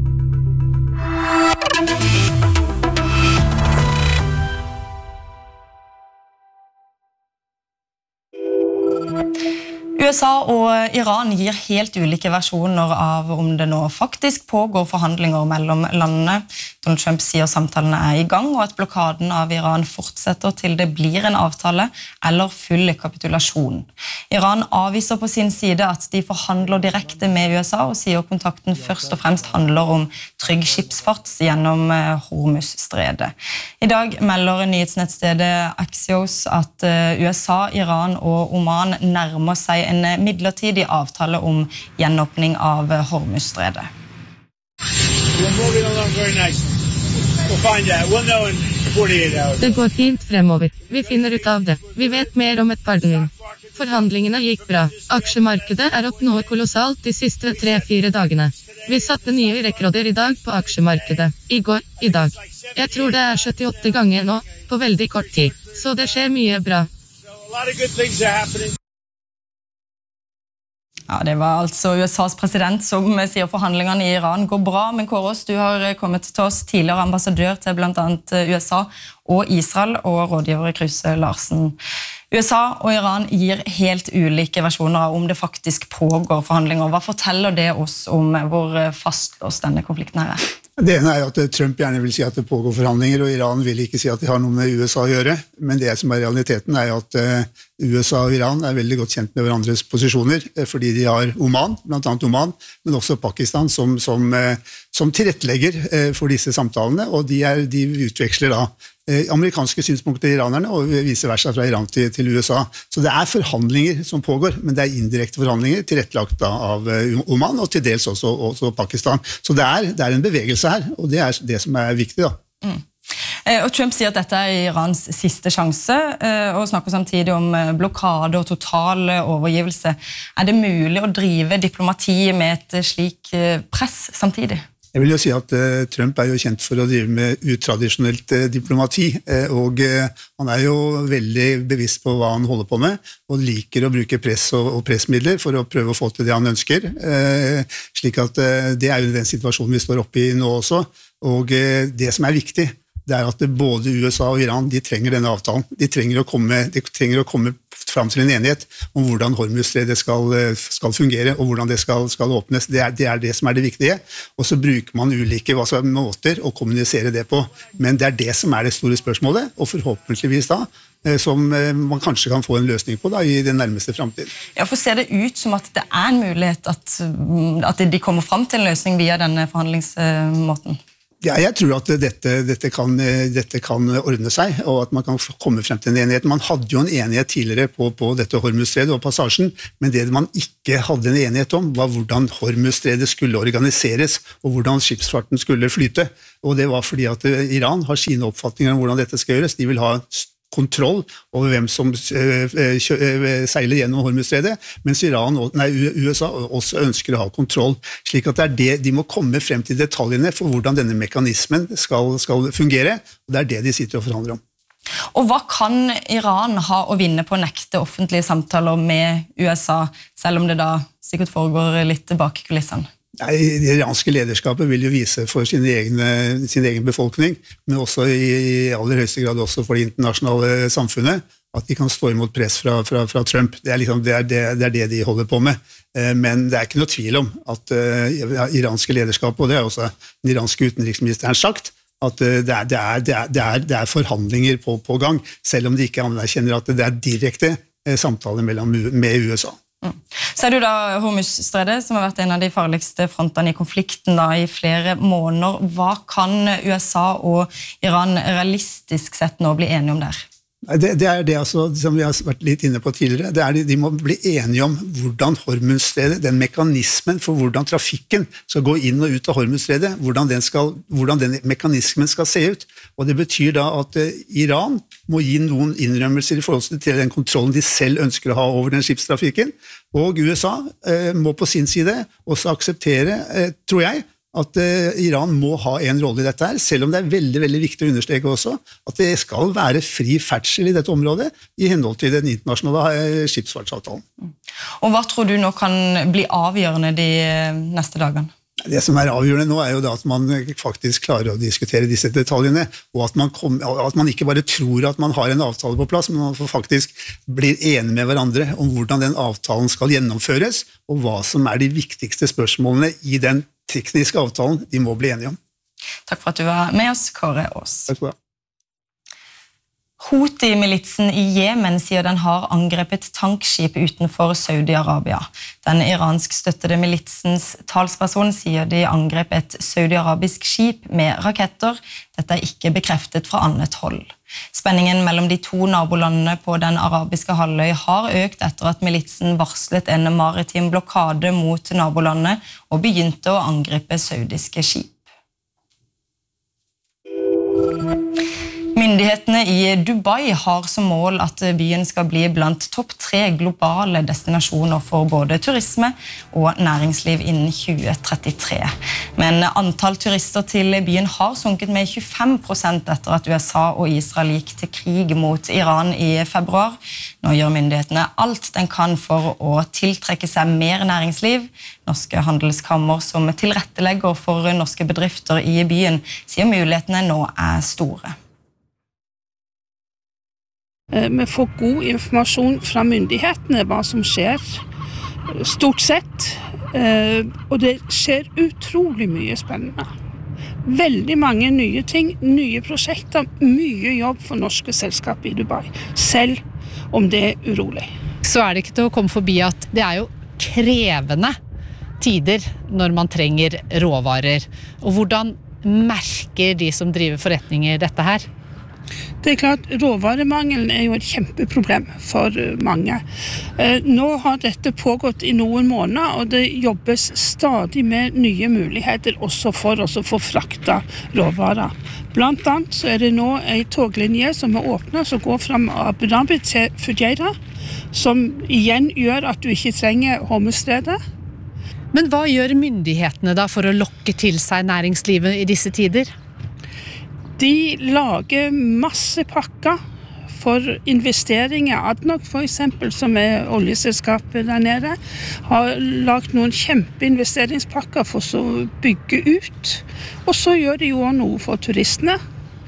U S A og Iran gir helt ulike versjoner av om det nå faktisk pågår forhandlinger mellom landene. Donald Trump sier samtalene er i gang, og at blokaden av Iran fortsetter til det blir en avtale eller full kapitulasjon. Iran avviser på sin side at de forhandler direkte med U S A, og sier kontakten først og fremst handler om trygg skipsfart gjennom Hormuzstredet. I dag melder nyhetsnettstedet Axios at U S A, Iran og Oman nærmer seg en midlertidig avtale om gjenåpning av Hormuzstredet.
Det går fint fremover. Vi finner ut av det. Vi vet mer om et par døgn. Forhandlingene gikk bra. Aksjemarkedet er opp noe kolossalt de siste tre-fire dagene. Vi satte nye rekorder i dag på aksjemarkedet. I går, i dag. Jeg tror det er syttiåtte ganger nå, på veldig kort tid. Så det skjer mye bra.
Ja, det var altså U S A's president som sier forhandlingene i Iran går bra, men Kåros, du har kommet til oss, tidligere ambassadør til blant annet U S A og Israel, og rådgiver Kruse Larsen. U S A og Iran gir helt ulike versjoner av om det faktisk pågår forhandlinger. Hva forteller det oss om hvor fastlåst denne konflikten her er?
Det ene er at Trump gjerne vil si at det pågår forhandlinger, og Iran vil ikke si at de har noe med U S A å gjøre. Men det som er realiteten er at U S A og Iran er veldig godt kjent med hverandres posisjoner, fordi de har Oman, blant annet Oman, men også Pakistan som, som, som tilrettelegger for disse samtalene, og de, er, de utveksler da amerikanske synspunkter til iranerne, og vice versa fra Iran til, til U S A. Så det er forhandlinger som pågår, men det er indirekte forhandlinger tilrettelagt av Oman, og til dels også, også Pakistan. Så det er, det er en bevegelse her, og det er det som er viktig da.
Mm. Og Trump sier at dette er Irans siste sjanse, og snakker samtidig om blokade og total overgivelse. Er det mulig å drive diplomati med et slik press samtidig?
Jeg vil jo si at uh, Trump er jo kjent for å drive med utradisjonelt uh, diplomati, uh, og uh, han er jo veldig bevisst på hva han holder på med, og liker å bruke press og, og pressmidler for å prøve å få til det han ønsker. Uh, slik at uh, det er jo den situasjonen vi står oppe i nå også, og uh, det som er viktig det er at både U S A og Iran, de trenger denne avtalen. De trenger å komme, de trenger å komme fram til en enighet om hvordan Hormuzstredet skal, skal fungere, og hvordan det skal, skal åpnes. Det er, det er det som er det viktige. Og så bruker man ulike hva skal, måter å kommunisere det på. Men det er det som er det store spørsmålet, og forhåpentligvis da, som man kanskje kan få en løsning på da, i den nærmeste fremtiden.
Ja, for ser det ut som at det er en mulighet at, at de kommer fram til en løsning via denne forhandlingsmåten?
Ja, jeg tror at dette, dette, kan, dette kan ordne seg, og at man kan komme frem til en enighet. Man hadde jo en enighet tidligere på, på dette Hormuzstredet og passasjen, men det man ikke hadde en enighet om, var hvordan Hormuzstredet skulle organiseres, og hvordan skipsfarten skulle flyte. Og det var fordi at Iran har sine oppfatninger om hvordan dette skal gjøres. De vil ha kontroll over hvem som seiler gjennom Hormuzstredet, mens Iran, nei, U S A også ønsker å ha kontroll, slik at det er det, de må komme frem til detaljene for hvordan denne mekanismen skal, skal fungere, og det er det de sitter og forhandler om.
Og hva kan Iran ha å vinne på å nekte offentlige samtaler med U S A, selv om det da sikkert foregår litt bak kulissene?
Nei, det iranske lederskapet vil jo vise for sin egen, sin egen befolkning, men også i, i aller høyeste grad også for det internasjonale samfunnet, at de kan stå imot press fra, fra, fra Trump. Det er, liksom, det, er det, det er det de holder på med. Men det er ikke noe tvil om at uh, iranske lederskapet, og det er også den iranske utenriksministeren sagt, at uh, det, er, det, er, det, er, det, er, det er forhandlinger på, på gang, selv om de ikke anerkjenner at det er direkte uh, samtaler mellom, med U S A.
Mm. Så er det jo da Hormuzstredet, som har vært en av de farligste frontene i konflikten da, i flere måneder. Hva kan U S A og Iran realistisk sett nå bli enige om der?
Det, det er det altså, som vi har vært litt inne på tidligere, det er de, de må bli enige om hvordan Hormuzstredet, den mekanismen for hvordan trafikken skal gå inn og ut av Hormuzstredet, hvordan den, skal, hvordan den mekanismen skal se ut. Og det betyr da at eh, Iran må gi noen innrømmelser i forhold til den kontrollen de selv ønsker å ha over den skipstrafikken, og U S A eh, må på sin side også akseptere, eh, tror jeg, at eh, Iran må ha en rolle i dette her, selv om det er veldig, veldig viktig å understreke også, at det skal være fri ferdsel i dette området, i henhold til den internasjonale eh, skipsfartsavtalen.
Og hva tror du nå kan bli avgjørende de neste dagene?
Det som er avgjørende nå er jo da at man faktisk klarer å diskutere disse detaljene, og at man, kom, at man ikke bare tror at man har en avtale på plass, men man faktisk blir enige med hverandre om hvordan den avtalen skal gjennomføres, og hva som er de viktigste spørsmålene i den tekniske avtalen de må bli enige om.
Takk for at du var med oss, Kåre Aas.
Takk for det.
Houthi-militsen i Jemen sier den har angrepet tankskip utenfor Saudi-Arabia. Den iransk støttede militsens talsperson sier de angrep et saudi-arabisk skip med raketter. Dette er ikke bekreftet fra annet hold. Spenningen mellom de to nabolandene på den arabiske halvøy har økt etter at militsen varslet en maritim blokade mot nabolandet og begynte å angripe saudiske skip. Myndighetene i Dubai har som mål at byen skal bli blant topp tre globale destinasjoner for både turisme og næringsliv innen tjue trettitre. Men antall turister til byen har sunket med tjuefem prosent etter at U S A og Israel gikk til krig mot Iran i februar. Nå gjør myndighetene alt den kan for å tiltrekke seg mer næringsliv. Norske handelskammer som tilrettelegger for norske bedrifter i byen, sier mulighetene nå er store.
Vi får god informasjon fra myndighetene hva som skjer, stort sett, og det skjer utrolig mye spennende. Veldig mange nye ting, nye prosjekter, mye jobb for norske selskap i Dubai, selv om det er urolig.
Så er det ikke til å komme forbi at det er jo krevende tider når man trenger råvarer. Og hvordan merker de som driver forretninger dette her?
Det er klart, råvaremangelen er jo et kjempeproblem for mange. Nå har dette pågått i noen måneder, og det jobbes stadig med nye muligheter også for oss å få frakta råvarer. Blant annet så er det nå en toglinje som er åpnet, som går fra Abu Dhabi til Fujairah, som igjen gjør at du ikke trenger Hormuzstredet.
Men hva gjør myndighetene da for å lokke til seg næringslivet i disse tider?
De lager masse pakker for investeringer. Adnok for eksempel, som er oljeselskapet der nede, har lagt noen kjempeinvesteringspakker for å bygge ut. Og så gjør de jo noe for turistene.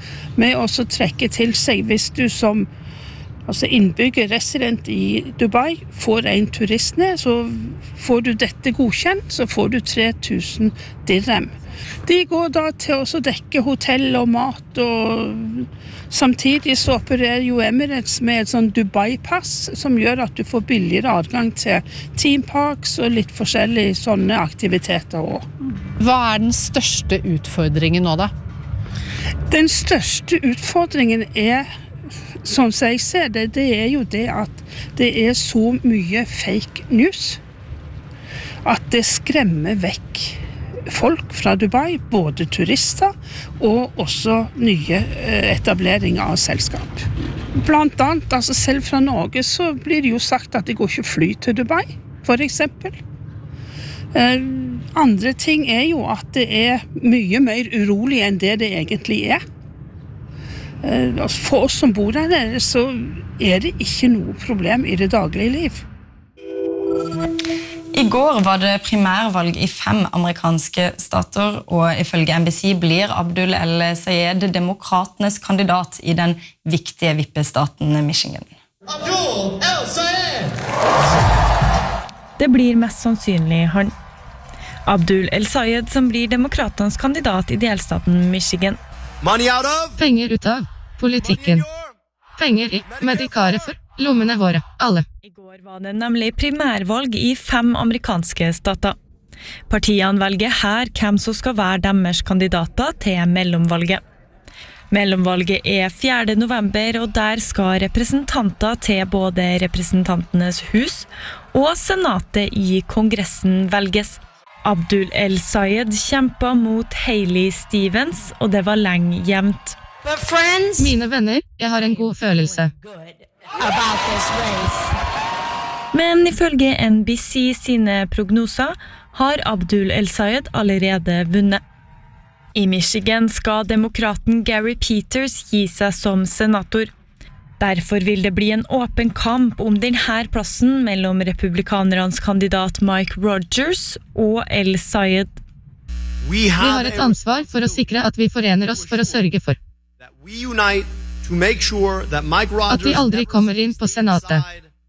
med å trekke til seg hvis du som altså innbygger, resident i Dubai, får en turist ned, så får du dette godkjent, så får du tre tusen dirham. De går da til å dekke hotell og mat, og samtidig så opererer jo Emirates med et sånn Dubai-pass, som gjør at du får billigere adgang til theme parks og litt forskjellige sånne aktiviteter også.
Hva er den største utfordringen nå da?
Den største utfordringen er, sånn som jeg ser det, det er jo det at det er så mye fake news, at det skremmer vekk folk fra Dubai, både turister og også nye etableringer av selskap. Blant annet, altså selv fra Norge, så blir det jo sagt at det går ikke fly til Dubai, for eksempel. Eh, andre ting er jo at det er mye mer urolig enn det det egentlig er. For oss som bor der, så er det ikke noe problem i det daglige liv.
I går var det primærvalg i fem amerikanske stater, og ifølge N B C blir Abdul El-Sayed demokratenes kandidat i den viktige vippestaten Michigan.
Abdul El-Sayed! Det blir mest sannsynlig han. Abdul El-Sayed som blir demokratenes kandidat i delstaten Michigan.
Penger ut av politikken. Penger i medikaret for lommene våre, alle.
I går var det nemlig primærvalg i fem amerikanske stater. Partiene velger her hvem som skal være deres kandidater til mellomvalget. Mellomvalget er fjerde november, og der skal representanter til både representantenes hus og senatet i kongressen velges. Abdul El-Sayed kjempet mot Hailey Stevens, og det var lenge jevnt.
Mine venner, jeg har en god følelse.
Men ifølge N B C sine prognoser har Abdul El-Sayed allerede vunnet. I Michigan skal demokraten Gary Peters gi seg som senator. Derfor vil det bli en åpen kamp om denne plassen mellom republikanernes kandidat Mike Rogers og El-Sayed.
Vi har et ansvar for å sikre at vi forener oss for å sørge for at de aldri kommer inn på senatet.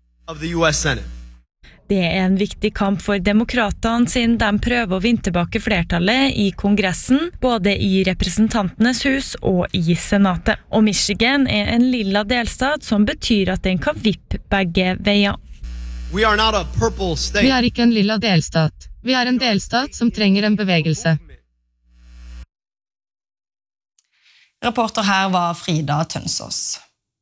Det er en viktig kamp for demokratene siden de prøver å vinne tilbake flertallet i kongressen, både i representantenes hus og i senatet. Og Michigan er en lilla delstat som betyr at den kan vippe begge veier.
Vi er ikke en lilla delstat. Vi er en delstat som trenger en bevegelse.
Reporter her var Frida Tønsås.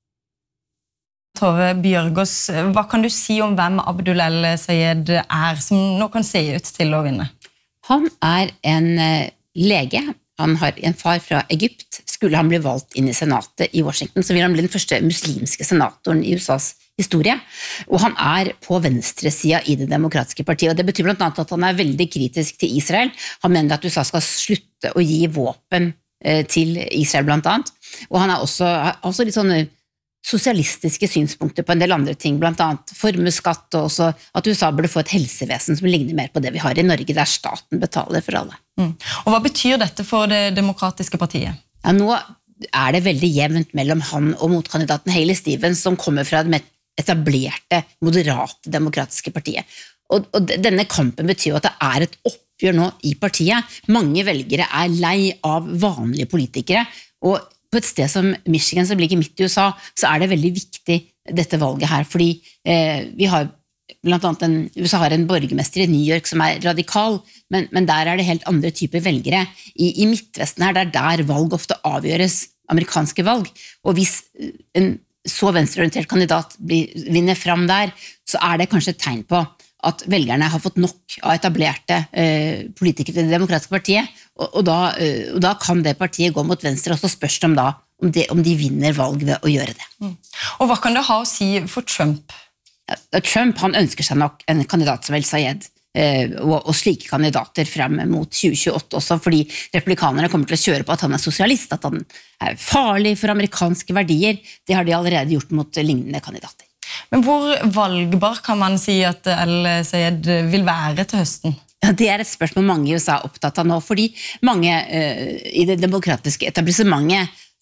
Tove Bjørgås, hva kan du si om hvem Abdul El-Sayed er, som nå kan se ut til å vinne?
Han er en lege. Han har en far fra Egypt. Skulle han bli valgt inn i senatet i Washington, så vil han bli den første muslimske senatoren i U S A's historie. Og han er på venstresida i det demokratiske partiet, og det betyr blant annet at han er veldig kritisk til Israel. Han mener at U S A skal slutte å gi våpen til Israel blant annet. Og han er også, også litt sånn sosialistiske synspunkter på en del andre ting, blant annet formuesskatt, og også at U S A burde få et helsevesen som ligner mer på det vi har i Norge, der staten betaler for alle.
Mm. Og hva betyr dette for det demokratiske partiet?
Ja, nå er det veldig jevnt mellom han og motkandidaten Hailey Stevens, som kommer fra det etablerte, moderate demokratiske partiet. Og, og denne kampen betyr jo at det er et oppgjør nå i partiet. Mange velgere er lei av vanlige politikere, og på et sted som Michigan, som ligger midt i U S A, så er det veldig viktig dette valget her, fordi eh, vi har blant annet en, U S A har en borgermester i New York som er radikal, men, men der er det helt andre typer velgere. I, i Midtvesten her, det er der valg ofte avgjøres, amerikanske valg, og hvis en så venstreorientert kandidat blir, vinner fram der, så er det kanskje et tegn på at velgerne har fått nok av etablerte eh, politikere til det demokratiske partiet, og, og, da, eh, og da kan det partiet gå mot venstre, og så spørs det om, da, om, det, om de vinner valg ved å gjøre det.
Mm. Og hva kan det ha å si for Trump?
Ja, Trump han ønsker seg nok en kandidat som El-Sayed, eh, og, og slike kandidater frem mot tjue tjueåtte også, fordi republikanerne kommer til å kjøre på at han er sosialist, at han er farlig for amerikanske verdier. Det har de allerede gjort mot lignende kandidater.
Men hvor valgbar kan man si at El-Sayed vil være til høsten?
Ja, det er et spørsmål mange i U S A er opptatt av nå, fordi mange uh, i det demokratiske etablissementet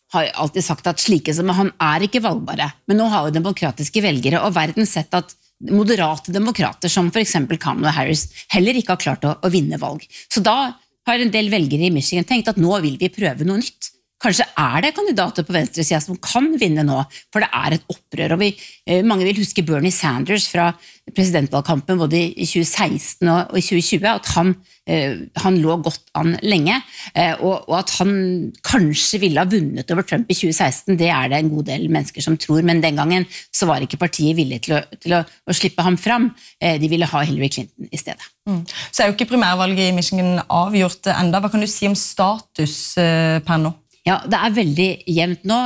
har alltid sagt at slike som han er ikke valgbare, men nå har jo demokratiske velgere og verden sett at moderate demokrater som for eksempel Kamala Harris heller ikke har klart å, å vinne valg. Så da har en del velgere i Michigan tenkt at nå vil vi prøve noe nytt. Kanskje er det kandidater på venstresiden som kan vinne nå, for det er et opprør. Og vi, mange vil huske Bernie Sanders fra presidentvalgkampen både i tjue seksten og i tjue tjue, at han, han lå godt an lenge, og at han kanskje ville ha vunnet over Trump i tjue seksten, det er det en god del mennesker som tror, men den gangen så var ikke partiet villig til å, til å, å slippe ham fram. De ville ha Hillary Clinton i stedet.
Mm. Så er jo ikke primærvalget i Michigan avgjort enda. Hva kan du si om status per nå?
Ja, det er veldig jevnt nå.